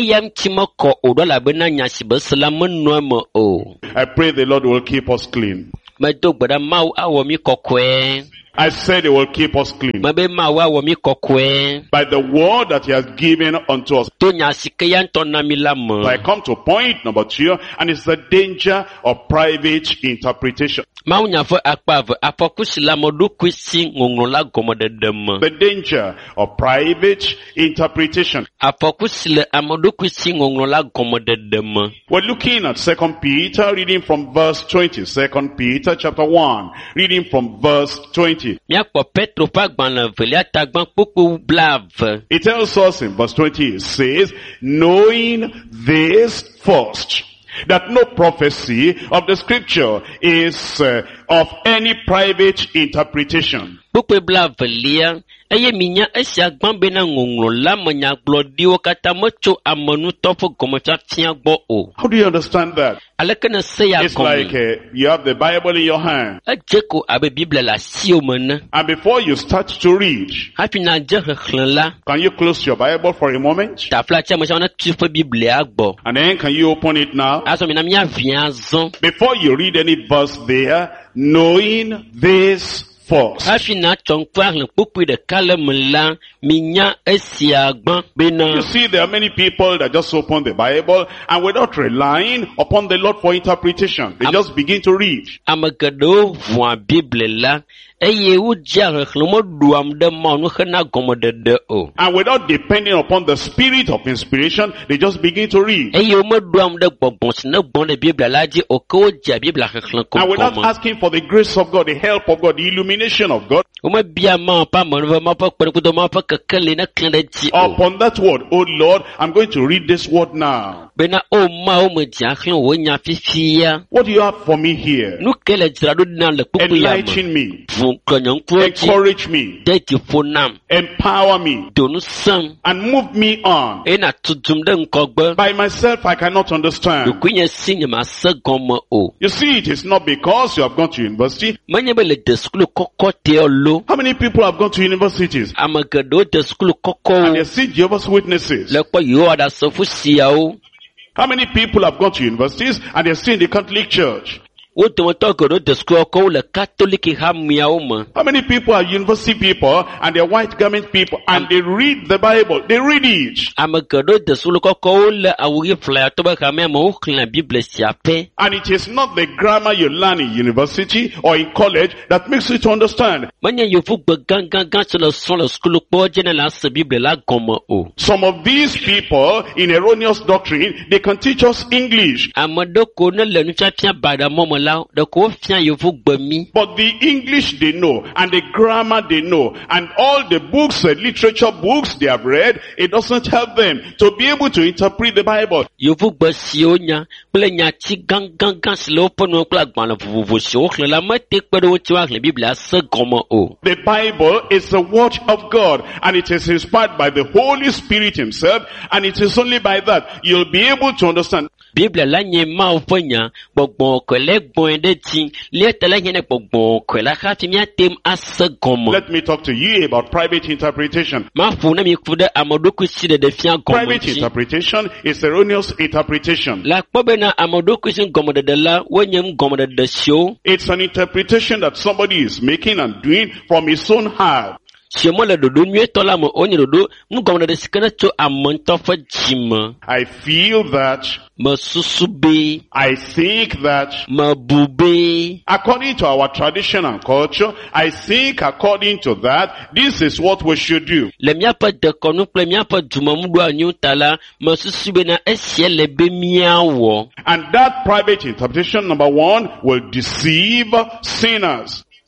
I pray the Lord will keep us clean. I said He will keep us clean by the word that He has given unto us. So I come to point number two, and it's the danger of private interpretation. The danger of private interpretation. We're looking at Second Peter, reading from verse twenty. Second Peter chapter one, reading from verse twenty. It tells us in verse twenty, it says, knowing this first, that no prophecy of the scripture is uh, of any private interpretation. How do you understand that? It's like uh, you have the Bible in your hand, and before you start to read, can you close your Bible for a moment? And then can you open it now? Before you read any verse there, knowing this first. You see, there are many people that just open the Bible and without relying upon the Lord for interpretation, they just begin to read. And without depending upon the spirit of inspiration, they just begin to read. And without asking for the grace of God, the help of God, the illumination of God upon that word, oh Lord, I'm going to read this word now. What do you have for me here? Enlighten me, encourage me, empower me, and move me on. By myself I cannot understand. You see, it is not because you have gone to university. How many people have gone to universities and they see Jehovah's Witnesses? How many people have gone to universities and they've seen the Catholic Church? How many people are university people and they're white garment people and they read the Bible? They read it. And it is not the grammar you learn in university or in college that makes you to understand. Some of these people in erroneous doctrine, they can teach us English. But the English they know, and the grammar they know, and all the books, the literature books they have read, it doesn't help them to be able to interpret the Bible. The Bible is the word of God, and it is inspired by the Holy Spirit Himself, and it is only by that you'll be able to understand. Let me talk to you about private interpretation. Private interpretation is erroneous interpretation. It's an interpretation that somebody is making and doing from his own heart. I feel that, I think that, according to our tradition and culture, I think according to that, this is what we should do. And that private interpretation, number one, will deceive sinners.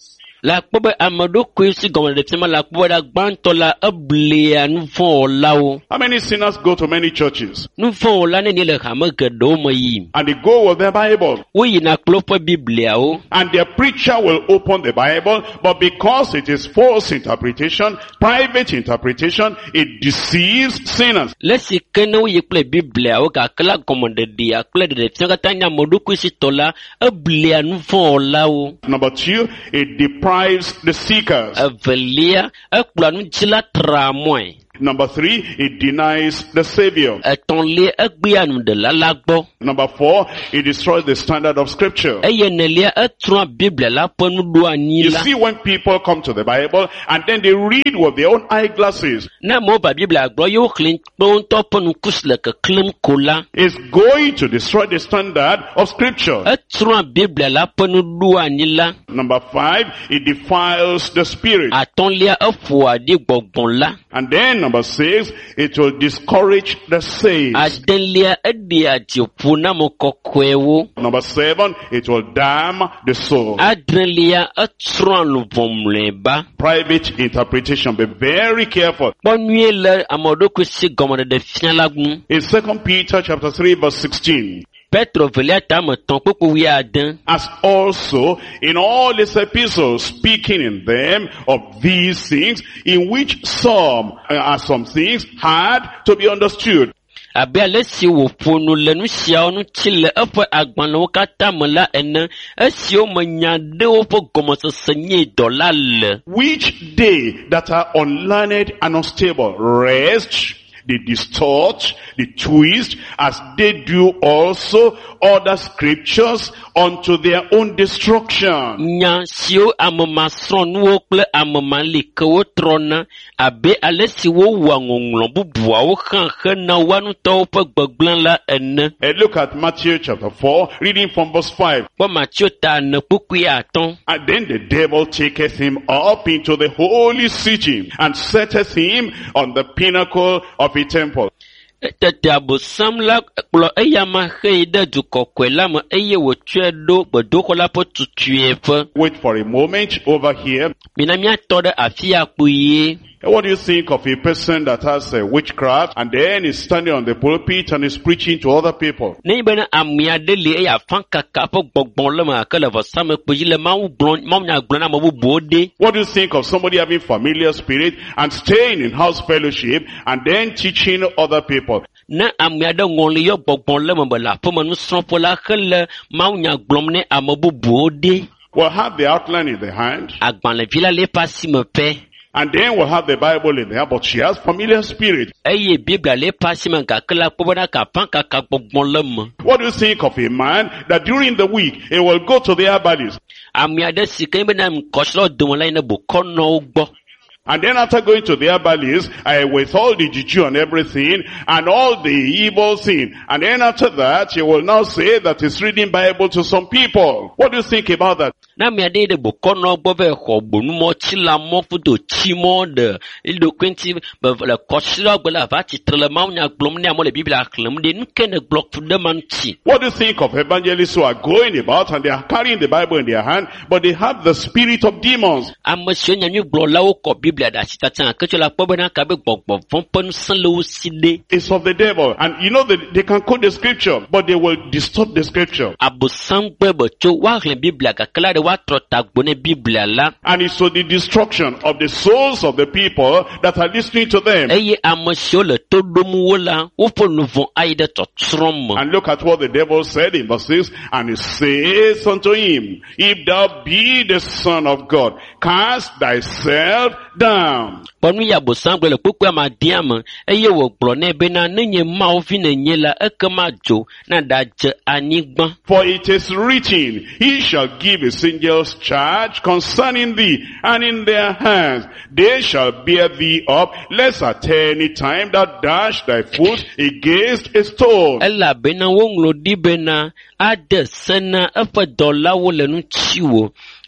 La kpobe amado kwesi goma de tsema la kpobe da gbanto la eblea nu fon lawo. How many sinners go to many churches? Nu fon la ne ni le hame gedo mo yi. And they go with their Bible. Wo yi na klopo Biblia o. And their preacher will open the Bible, but because it is false interpretation, private interpretation, it deceives sinners. Lesi kene wo yi kple Biblia o ka kala komande dia kple de tsanga tanya modu kwesi tola eblea nu fon lawo. Number two, it deprives the seekers. Evelia ekpla nu jila tramoy. Number three, it denies the Savior. Etonle egbia nu de la lagbo. Number four, it destroys the standard of Scripture. Eyenelia etron Biblia la ponu do You anila. see, when people come to the Bible and then they read with their own eyeglasses, Na mo ba Biblia gbo yo klin pon to ponu kusle ke klem kola. it's going to destroy the standard of Scripture. Etron Biblia la ponu do anila. Number five, it defiles the spirit. Atonlia efo adi gbogbon la. And then number six, it will discourage the saved. Adenlia edi ati puna mo kokwewo. Number seven, it will damn the soul. Adrelia etron lu bomleba. Private interpretation, be very careful. Bonue le amodo kwesi gomade de fialagnu. In Second Peter chapter three verse sixteen, Petro velia tam ton popo wi adan. as also in all his epistles, speaking in them of these things, in which some uh, are some things hard to be understood. Abe alesi wo ponu le nu sia onu chile efe agbanle wo kata mala ene esi o manya de wo fo gomosese nye dola le. Which they that are unlearned and unstable wrest, they distort, they twist, as they do also other scriptures unto their own destruction. Nya sio amama son wo kple amama like wo trona abe alesi wo wangonglo bubua wo kan khana wanu to pe gbegblem la ene. And look at Matthew chapter four, reading from verse five. Bo Matthew ta ne pukui aton. And then the devil taketh him up into the holy city, and setteth him on the pinnacle of a temple. Tete abosam la kplo eya ma hei de du kokwe la me eye wo tue do gbedoko la po tutue fe. Wait for a moment over here. Mina mia to de afia kpuye. What do you think of a person that has uh, witchcraft and then is standing on the pulpit and is preaching to other people? Ne bena amia de le eya fanka ka po gbogbon le ma ka le vosam kpuyi le ma wu blon ma nya gbon na ma bu bode. What do you think of somebody having familiar spirit and staying in house fellowship and then teaching other people? Na amia de ngon le yo gbogbon le ma be la po ma nu sron po la khele ma nya glom ne amabu bode. We'll have the outline in the hand. Agban le vila le pasi me pe. And then we'll have the Bible in there, but she has familiar spirit. Eye Biblia le pasi man ka kala pobona ka panka ka gbogbon le mo. What do you think of a man that during the week he will go to the Abadis? Amia de sikan be na mkoslo domola ina bo kono gbo. And then after going to the Abadis, uh, with all the juju and everything, and all the evil thing, and then after that, he will now say that he's reading Bible to some people. What do you think about that? Na mi ade de bo kono gbo be ho bonu mo chila mo fudo chi mo de il do kwenti be le koslo gbo la va titre ma nya glom ne mo le Biblia klem de nke ne block fu de man chi. What do you think of evangelists who are going about and they are carrying the Bible in their hand, but they have the spirit of demons? Amasio nya nyu gbo la wo ko Biblia da chita tan ke chola pobe na ka be gbogbo fon ponu san lo side. It's of the devil. And you know that they can quote the scripture, but they will distort the scripture. Abosam gbe bo cho wa hlen Biblia ka kala de wa trota gbo ne Biblia la. And it's so the destruction of the souls of the people that are listening to them. Eye amasio le to domu wo la wo fo nu von aide to trom. And look at what the devil said in verse six. And he says unto him, if thou be the Son of God, cast thyself down. Ponu ya bosam gbe le popo ma diam eye wo gbo ne be na nenye ma o fi ne nye la ekema jo na da je anigban. For it is written, he shall give his angels charge concerning thee, and in their hands they shall bear thee up, lest at any time thou dash thy foot against a stone. Ela be na wo nglo di be na ade sena efe dola wo le nu chiwo.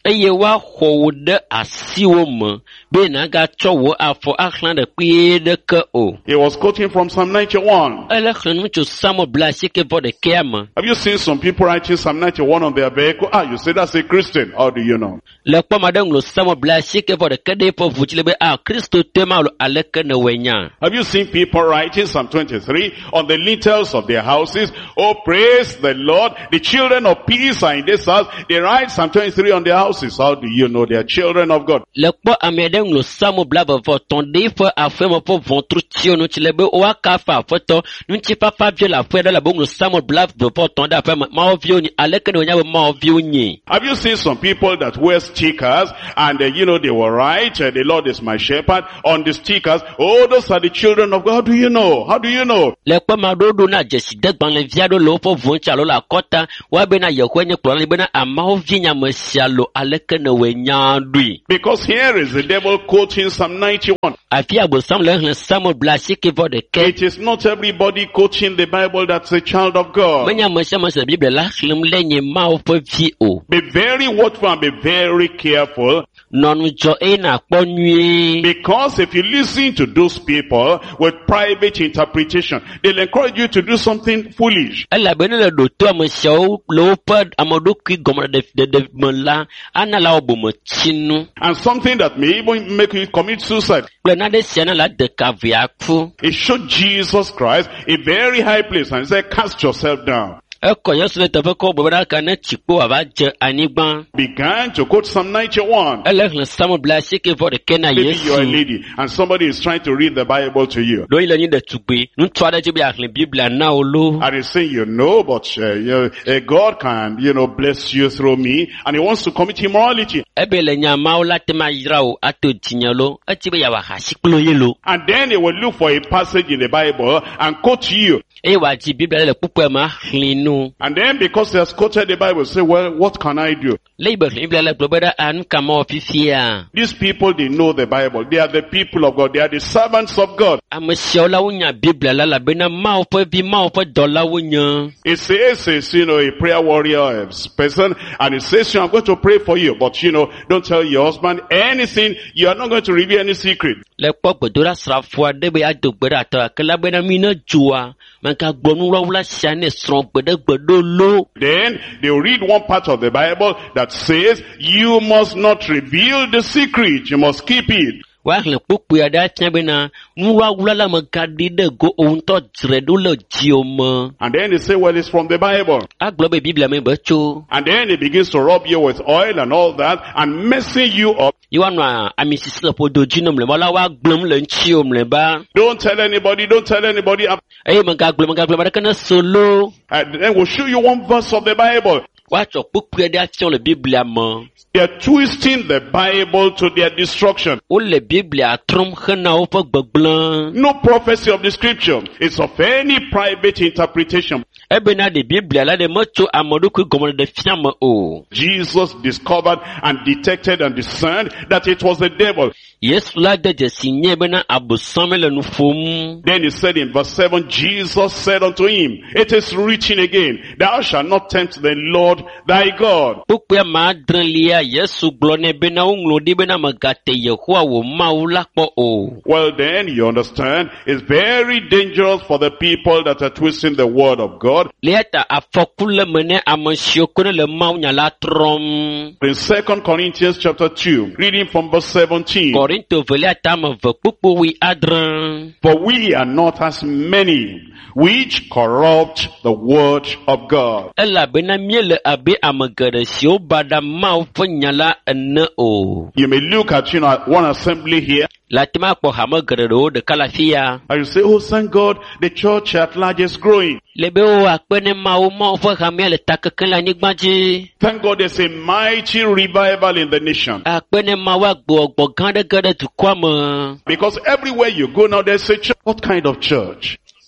eye wa xɔ de asiwo me be na ga tsɔ wo afɔ axlã de kpee de ke o. He was quoting from Psalm ninety-one. Ele xlẽnu tso Samuel bla asieke vɔ ɖekea me. Have you seen some people writing Psalm ninety-one on their vehicle? Ah, you say that's a Christian. How do you know? Le kpɔm aɖe ŋlɔ Samuel bla asieke vɔ ɖeke ɖe eƒe ʋu dzi le be ah Kristo tema lo aleke ne wɔe nya. Have you seen people writing Psalm twenty-three on the lintels of their houses? Oh, praise the Lord. The children of peace are in this house. They write Psalm twenty-three on their houses. How do you know they are children of God? Le kpɔ ame aɖe ŋlɔ Samuel bla vevɔ tɔn ɖe eƒe aƒeme ƒe ʋɔtru tsi nu tsi le be woaka fa aƒetɔ ŋutifafa vie le aƒe ɖe le be ŋlɔ Samuel bla vevɔ tɔn ɖe aƒeme mawuviwo nyi aleke ne wonya be mawuviwo nyi. Have you seen some people that wear stickers and uh, you know they will write uh, the Lord is my shepherd on the stickers? Oh, those are the children of God. How do you know? How do you know? Le kpɔ ma ɖo ɖo na dzesi de gbalẽvi aɖewo le woƒe ʋu ŋuti alo le akɔta woabe na yehoe nye kplɔla be na amawo vi nyame sia lo aleke ne woe nya ɖoe. Because here is the devil quoting Psalm ninety-one. Afi agbosam le xlẽ Samuel bla asieke vɔ ɖeke. It is not everybody quoting the Bible that's a child of God. Menye ame sia ame si le Biblia la xlẽm le nye Mawu ƒe vi o. Be very watchful and be very careful. Nɔnu dzɔ eye nakpɔ nyuie. Because if you listen to those people with private interpretation, they'll encourage you to do something foolish. Elabena le ɖoto ame siawo le woƒe ameɖokui gɔmeɖeɖe me la, ana la wo bometsinu. And something that may even make you commit suicide. Kple naɖe sia na la de ka ve aku. It showed Jesus Christ a very high place and said, cast yourself down. Ekɔ Yesu le teƒe kɔ bebeɖaka ne tsikpo ava dze anyigba. Began to quote Psalm ninety-one. Ele xlẽ Samuel bla asieke vɔ ɖeke na Maybe you're a Yesu. lady and somebody is trying to read the Bible to you. Ɖo yi le nyi ɖetugbe, ŋutsu aɖe dzi be yaxlẽ Biblia na wo lo. And he's saying, you know, but uh, you know, uh, God can, you know, bless you through me. And he wants to commit immorality. Ebe le nya mawo la te ma yra wo ato dzinye lo. Eti be yeawɔ ahasi kplo ye lo. And then he will look for a passage in the Bible and quote you. Eye wòadzi Biblia le kpukpoe me axlẽ nu. And then because he has quoted the Bible, say, well, what can I do? Le yi be xlẽ Biblia le gblɔ be ɖa ah nu ka mawɔ fifia. These people, they know the Bible. They are the people of God. They are the servants of God. Ame siawo la wonya Biblia la elabena Mawu ƒe vi Mawu ƒe dɔlawo nye. It says, it's, you know, a prayer warrior a person, and it says, you know, I'm going to pray for you, but, you know, don't tell your husband anything. You are not going to reveal any secret. Le kpɔ gbedoɖa srafo aɖe be ado gbe ɖe atɔ gake la bena mi ne dzoa megagblɔ nuwɔwla sia ne srɔ̃ gbe ɖe gbe ɖo lo. Then they will read one part of the Bible that says, you must not reveal the secret. You must keep it. Woaxlẽ kpukpui aɖe atia bena nuwɔwla la megaɖi ɖe go wo ŋutɔ dzre ɖo le dziwo me. And then they say, well, it's from the Bible. Agblɔ be Biblia me be tso. And then it begins to rub you with oil and all that and messing you up. Ye woanɔ ami sisi le ƒodo dzi ne mlɔeba la woagblẽm le ŋutsiwo mlɔeba. Don't tell anybody. Don't tell anybody. Eye megagblɔ megagblɔ aɖeke ne solo. And then we'll show you one verse of the Bible. Woatsɔ kpukpui aɖe afia le Biblia me. They are twisting the Bible to their destruction. Wole Biblia trɔm hena woƒe gbegblẽ. No prophecy of the scripture is of any private interpretation. Ebena ɖe Biblia la ɖe metso ameɖokui gɔmeɖeɖe fia me o. Jesus discovered and detected and discerned that it was the devil. Yesu la de dzesi nye bena abosame le nu ƒom. Then he said in verse seven, Jesus said unto him, it is written again, thou shalt not tempt the Lord thy God. Kpukpui ma adrelia Yesu gblɔ nɛ bena woŋlɔ ɖi bena megate Yehowa wò Mawu la kpɔ o. Well then, you understand, it's very dangerous for the people that are twisting the word of God. Lia ta afɔku le me ne ame siwo ko ne le Mawu nya la trɔm. In Second Corinthians chapter two, reading from verse seventeen. Korinto velia tame ve kpukpui adre. For we are not as many which corrupt the word of God. Elabena míele abe ame geɖe siwo ba ɖa Mawu ƒe nya la ene o. You may look at, you know, one assembly here. La tema kpɔ hame geɖewo ɖeka le afi ya. And you say, oh, thank God, the church at large is growing. Le be wo akpe ne Mawu Mawu ƒe hamea le takeke le anyigba dzi. Thank God there's a mighty revival in the nation. Akpe ne Mawu agbɔgbɔ gã ɖe ge ɖe dukɔa me. Because everywhere you go now, there's a church. What kind of church?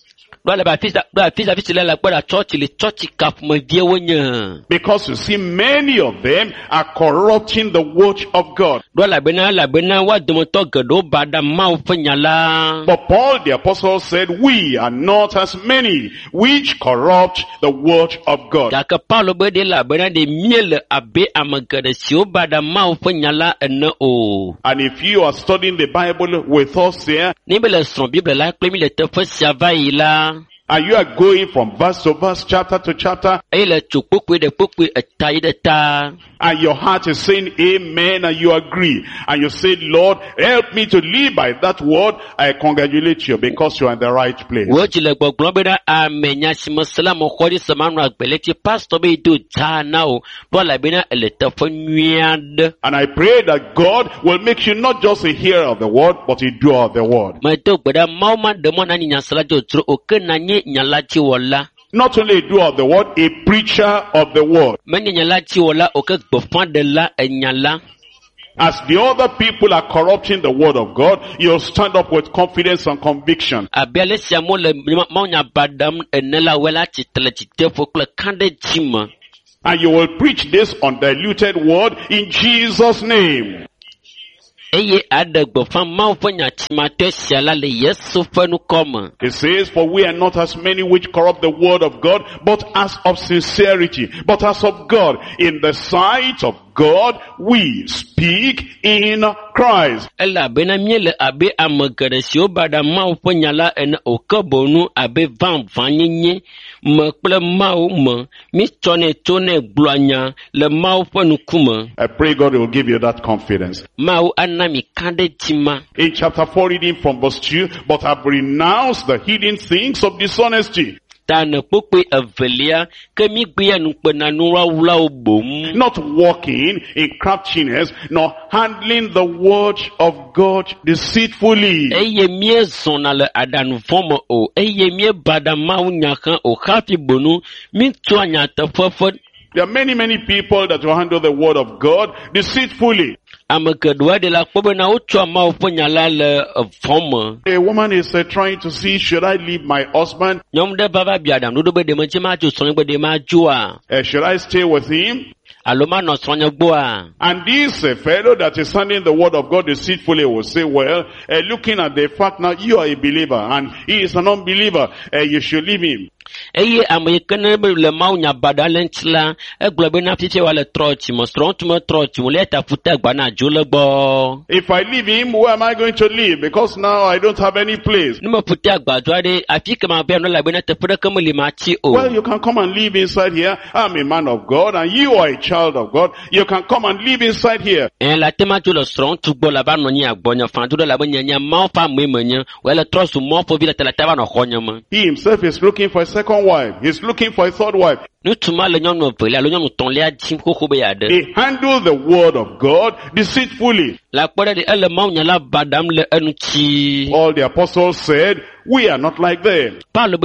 Because you see, many of them are corrupting the word of God. But Paul the apostle said, we are not as many which corrupt the word of God. And if you are studying the Bible with us here, and you are going from verse to verse, chapter to chapter, and your heart is saying amen, and you agree, and you say, Lord, help me to live by that word, I congratulate you because you are in the right place. And I pray that God will make you not just a hearer of the word, but a doer of the word. Not only a doer of the word, a preacher of the word. As the other people are corrupting the word of God, you'll stand up with confidence and conviction. And you will preach this undiluted word in Jesus' name. It says, for we are not as many which corrupt the word of God, but as of sincerity, but as of God, in the sight of God, we speak in Christ. I pray God will give you that confidence. In chapter four, reading from verse two, but have renounced the hidden things of dishonesty. Not walking in craftiness, nor handling the word of God deceitfully. There are many, many people that will handle the word of God deceitfully. A woman is uh, trying to see, should I leave my husband? Uh, should I stay with him? And this uh, fellow that is handling the word of God deceitfully will say, well, uh, looking at the fact now, you are a believer and he is an unbeliever, uh, you should leave him. If I leave him, where am I going to live? Because now I don't have any place. Well, you can come and live inside here. I'm a man of God and you are a child of God. You can come and live inside here. He himself is looking for a second wife. He's looking for a third wife. He handled the word of God deceitfully. All the apostles said, we are not like them.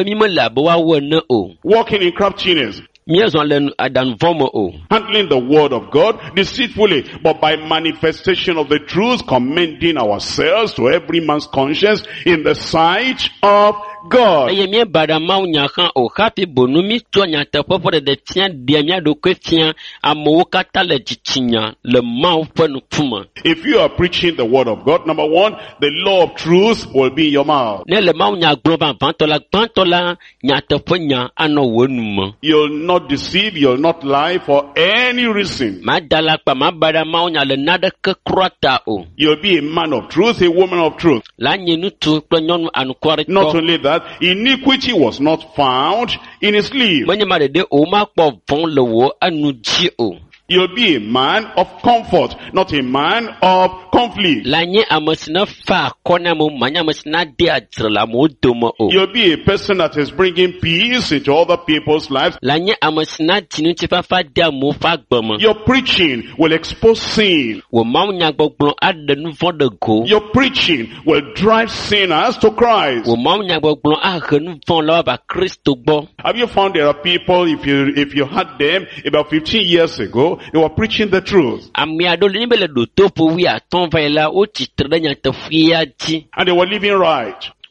Walking in craftiness. Handling the word of God deceitfully, but by manifestation of the truth, commending ourselves to every man's conscience in the sight of God. If you are preaching the word of God, number one, the law of truth will be in your mouth. You'll not deceive, you'll not lie for any reason. You'll be a man of truth, a woman of truth. Not only that, iniquity was not found in his lips. You'll be a man of comfort, not a man of conflict. You'll be a person that is bringing peace into other people's lives. Your preaching will expose sin. Your preaching will drive sinners to Christ. Have you found there are people, if you if you had them about fifteen years ago, they were preaching the truth. And they were living right.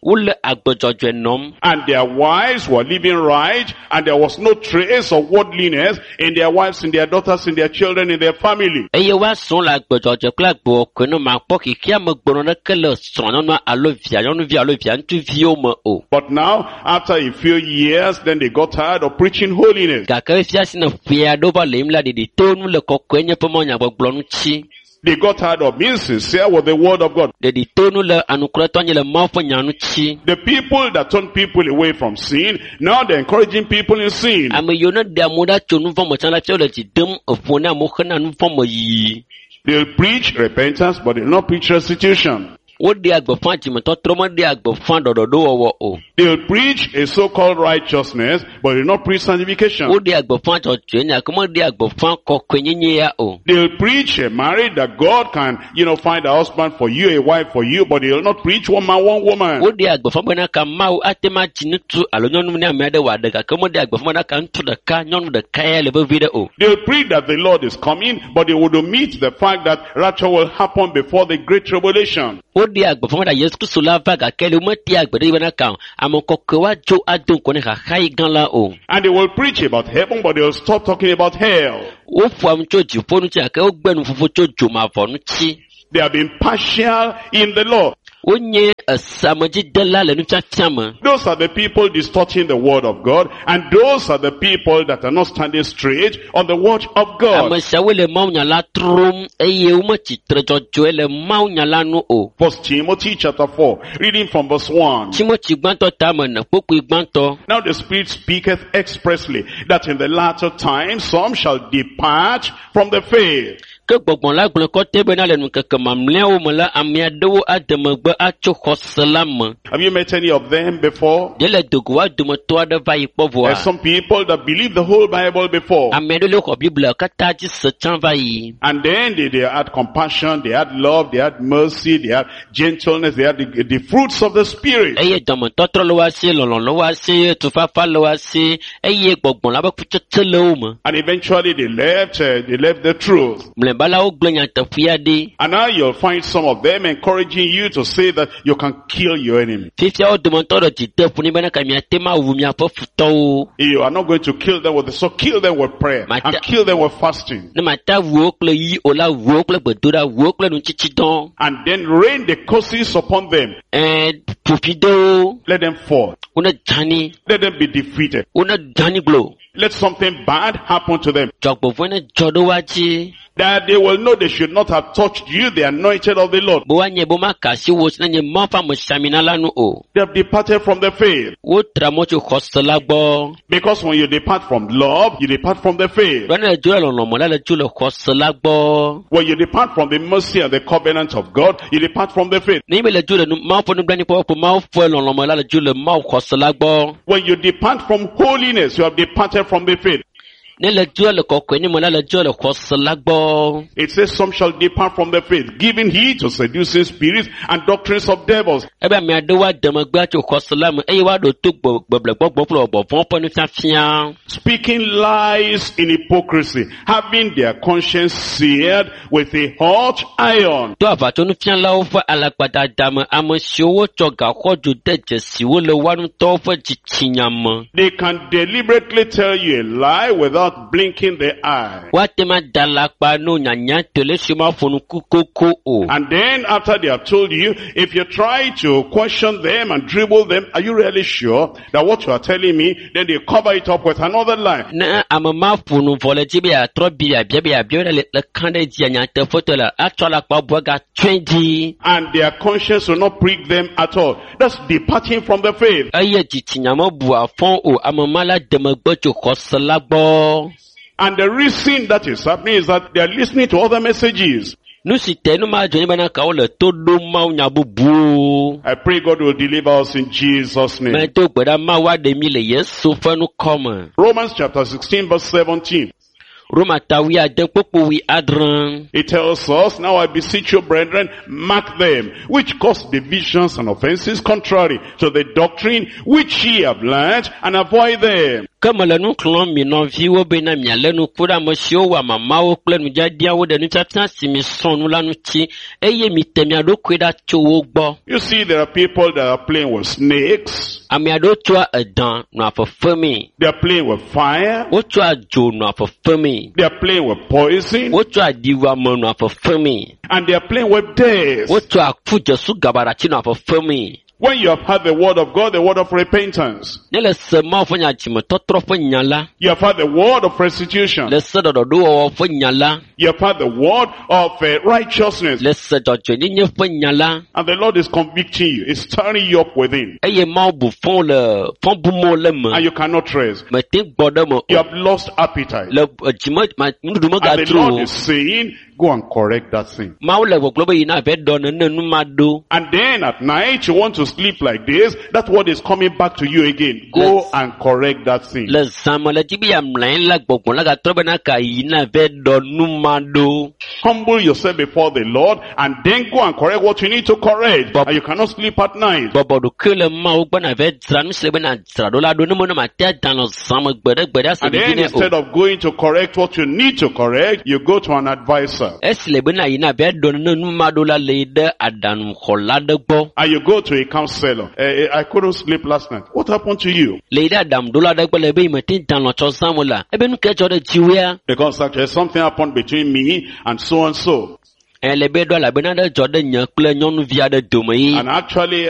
wole agbedzɔdzɔe nɔm. And their wives were living right, and there was no trace of worldliness in their wives, in their daughters, in their children, in their family. Eye woasrɔ̃ le agbedzɔdzɔe kple agbewɔkɔe no makpɔ kikea me gbɔnɔ ɖeke le srɔ̃nyɔnua alo via nyɔnuvi alo via ŋutsuviwo me o. But now, after a few years, then they got tired of preaching holiness. Gake fia si ne ƒe aɖewo va le yim la ɖeɖi to nu le kɔkɔe nye ƒe mɔnyagbɔgblɔ ŋuti. They got tired of being sincere with the word of God. Ɖeɖi to nu le anukurɛtɔ nye le Mawu ƒe nya ŋuti. The people that turn people away from sin, now they're encouraging people in sin. Ame yiwo ne ɖe amewo ɖa tso nu vɔ me tsã la tsɛ le dzi dem eƒo ne amewo hena nu vɔ me yiyi. They'll preach repentance, but they'll not preach restitution. Woɖe agbeƒã dzimetɔtrɔ meɖe agbeƒã ɖɔɖɔɖowɔwɔ o. They'll preach a so-called righteousness, but they'll not preach sanctification. Woɖe agbeƒã dzɔdzɔe nyake meɖe agbeƒã kɔkɔenyenye ya o. They'll preach a marriage that God can, you know, find a husband for you, a wife for you, but they'll not preach one man, one woman. Woɖe agbeƒã bena ka Mawu ate ma dzi ŋutsu alo nyɔnu ne ame aɖe wòaɖe gake meɖe agbeƒã bena ka ŋutsu ɖeka nyɔnu ɖeka ya le vevi ɖe o. They'll preach that the Lord is coming, but they would omit the fact that rapture will happen before the great tribulation. Woɖe agbeƒã bena Yesu Kristo la va gake le wometea agbe ɖe bena ka ame kɔkɔewoa dzo ado ŋkɔ ne xaxa yi gã la o. And they will preach about heaven, but they'll stop talking about hell. Woƒo am tso dziƒo ŋuti gake wogbe nuƒoƒo tso dzomavɔ ŋuti. They have been partial in the law. Wonye esamedzidela le nufiafia me. Those are the people distorting the word of God, and those are the people that are not standing straight on the word of God. Ame siawo le mawunya la trom eye wometsi tre dzɔdzɔe le mawunya la nu o. First Timothy chapter four, reading from verse one. Timothy gbãtɔ tame ne kpokpoe gbãtɔ. Now the Spirit speaketh expressly that in the latter time some shall depart from the faith. Ke gbɔgbɔ la gblɔ kɔtɛ bena le nukeke mamlɛawo me la ame aɖewo ade megbe atso xɔse la me. Have you met any of them before? Ɖe le dogo wa dometɔ aɖe va yi kpɔ voa. There's some people that believe the whole Bible before. Ame aɖewo le xɔ Biblia katã dzi se tsã va yi. And then they, they had compassion, they had love, they had mercy, they had gentleness, they had the, the fruits of the Spirit. Eye dɔmetɔtrɔ le wa si, lɔlɔ le wa si, tufafa le wa si, eye gbɔgbɔ la be kutsetse le wo me. And eventually they left, uh, they left the truth. Mlɛbala wo gblẽ nyateƒea ɖi. And now you'll find some of them encouraging you to say that you can kill your enemy. Fifia wo dometɔ ɖe dzi de ƒo ne bena ka miate ma wu miaƒe futɔwo. You are not going to kill them with the sword, kill them with prayer and kill them with fasting. Ne mata wu wo kple yi o la wu wo kple gbedoɖa, wu wo kple nutsitsidɔ. And then rain the curses upon them. Ɛɛ ƒoƒi de wo. Let them fall. Wone dzani. Let them be defeated. Wone dzani glo. Let something bad happen to them. Dzɔgbevɔe ne dzɔ ɖe wa dzi. That they will know they should not have touched you, the anointed of the Lord. Bo wa nye bo ma kasi wo si ne nye Mawu ƒe amesiamina la nu o. They have departed from the faith. Wo tra mɔ tso xɔse la gbɔ. Because when you depart from love, you depart from the faith. Ɖɔ ne le dzo le lɔlɔmɔ la le dzo le xɔse la gbɔ. When you depart from the mercy and the covenant of God, you depart from the faith. Ne yi me le dzo le nu Mawu ƒe nublanuikpɔkpɔ ƒe Mawu ƒe lɔlɔmɔ la le dzo le Mawu xɔse la gbɔ. When you depart from holiness, you have departed from the faith. Ne le dzo le kɔkɔe ne me la le dzo le xɔse la gbɔ. It says some shall depart from the faith, giving heed to seducing spirits and doctrines of devils. Ebe ame aɖewo ade megbe tso xɔse la me eye woaɖo to gbeblegbɔgbɔ kple bɔbɔ ƒe nufiafia. Speaking lies in hypocrisy, having their conscience seared with a hot iron. To aʋatsonufialawo ƒe alakpadada me ame siwo wotsɔ gaxɔdzo de dzesiwo le woa ŋutɔwo ƒe dzitsinya me. They can deliberately tell you a lie without blinking the eye. Woate da lakpa no nyanya to le si ma ƒo nuku koko o. And then after they have told you, if you try to question them and dribble them, are you really sure that what you are telling me, then they cover it up with another lie. Ne ame ma ƒo nu vɔ le dzi be atrɔ bi abia be abia le le kan ɖe dzi nyateƒe to le atsɔ lakpa bua gatsɔe dzi. And their conscience will not prick them at all. That's departing from the faith. Eye dzitsinya me bu afɔ o ame ma la de megbe tso xɔse la gbɔ. And the reason that is happening is that they are listening to other messages. Nu si te nu ma dzɔ bena ka wo le to ɖom Mawu nya bubuwo. I pray God will deliver us in Jesus' name. Me do gbe ɖa Mawu aɖe mi le Yesu ƒe nukɔme. Romans chapter sixteen verse seventeen. Roma tawi ade kpokpo wi adre. It tells us, now I beseech you, brethren, mark them, which cause divisions and offenses contrary to the doctrine which ye have learned, and avoid them. Comme le nous clon mi non vi wo be na mi ale nu kura mo si o wa mama wo kple nu jadia wo de nu tata si mi son nu la nu ti eye mi temi ado kweda cho wo gbo. You see, there are people that are playing with snakes. Ami ado to edan nu afofemi. They are playing with fire. Wo to ajo nu afofemi. They are playing with poison. Wo to adiwa mo nu afofemi. And they are playing with death. Wo to akujo su gabara chi nu afofemi. When you have heard the word of God, the word of repentance, Nele se ma fo nya chimo totro fo nyala. you have heard the word of restitution, Le se dodo do o fo nyala. you have heard the word of uh, righteousness, Le se jojo ni nye fo nyala. and the Lord is convicting you, is stirring you up within, Eye ma bu fon le fon bu mo le me. and you cannot rest. Me tin gbode mo. You have lost appetite. Le jimo ma ndu mo ga And the Lord tru. is saying, go and correct that thing. Ma wo le gbogbo be ina be do na nu ma do. And then at night you want to sleep like this, that word is coming back to you again. Go Yes. and correct that thing. Le sama le tibi ya mlain la gbogbo la ga tro be na ka ina be do nu ma do. Humble yourself before the Lord and then go and correct what you need to correct. But- And you cannot sleep at night. Bobo do kele ma wo gba na be tra nu se be na tra do la do nu mo na ma te dan lo sama gbede gbede ase And bi then ne instead o. of going to correct what you need to correct, you go to an advisor. Esle be na ina be do nu nu ma do la le de adanu khola de gbo. And you go to a counselor. Eh, eh, I couldn't sleep last night. What happened to you? Le de adam do la de gbo le be me tin dan lo cho samola. E be nu ke cho de jiwe. Because actually something happened between me and so and so. Elle be do la be na de jo de nyan kple nyɔnuvi aɖe dome yi. And actually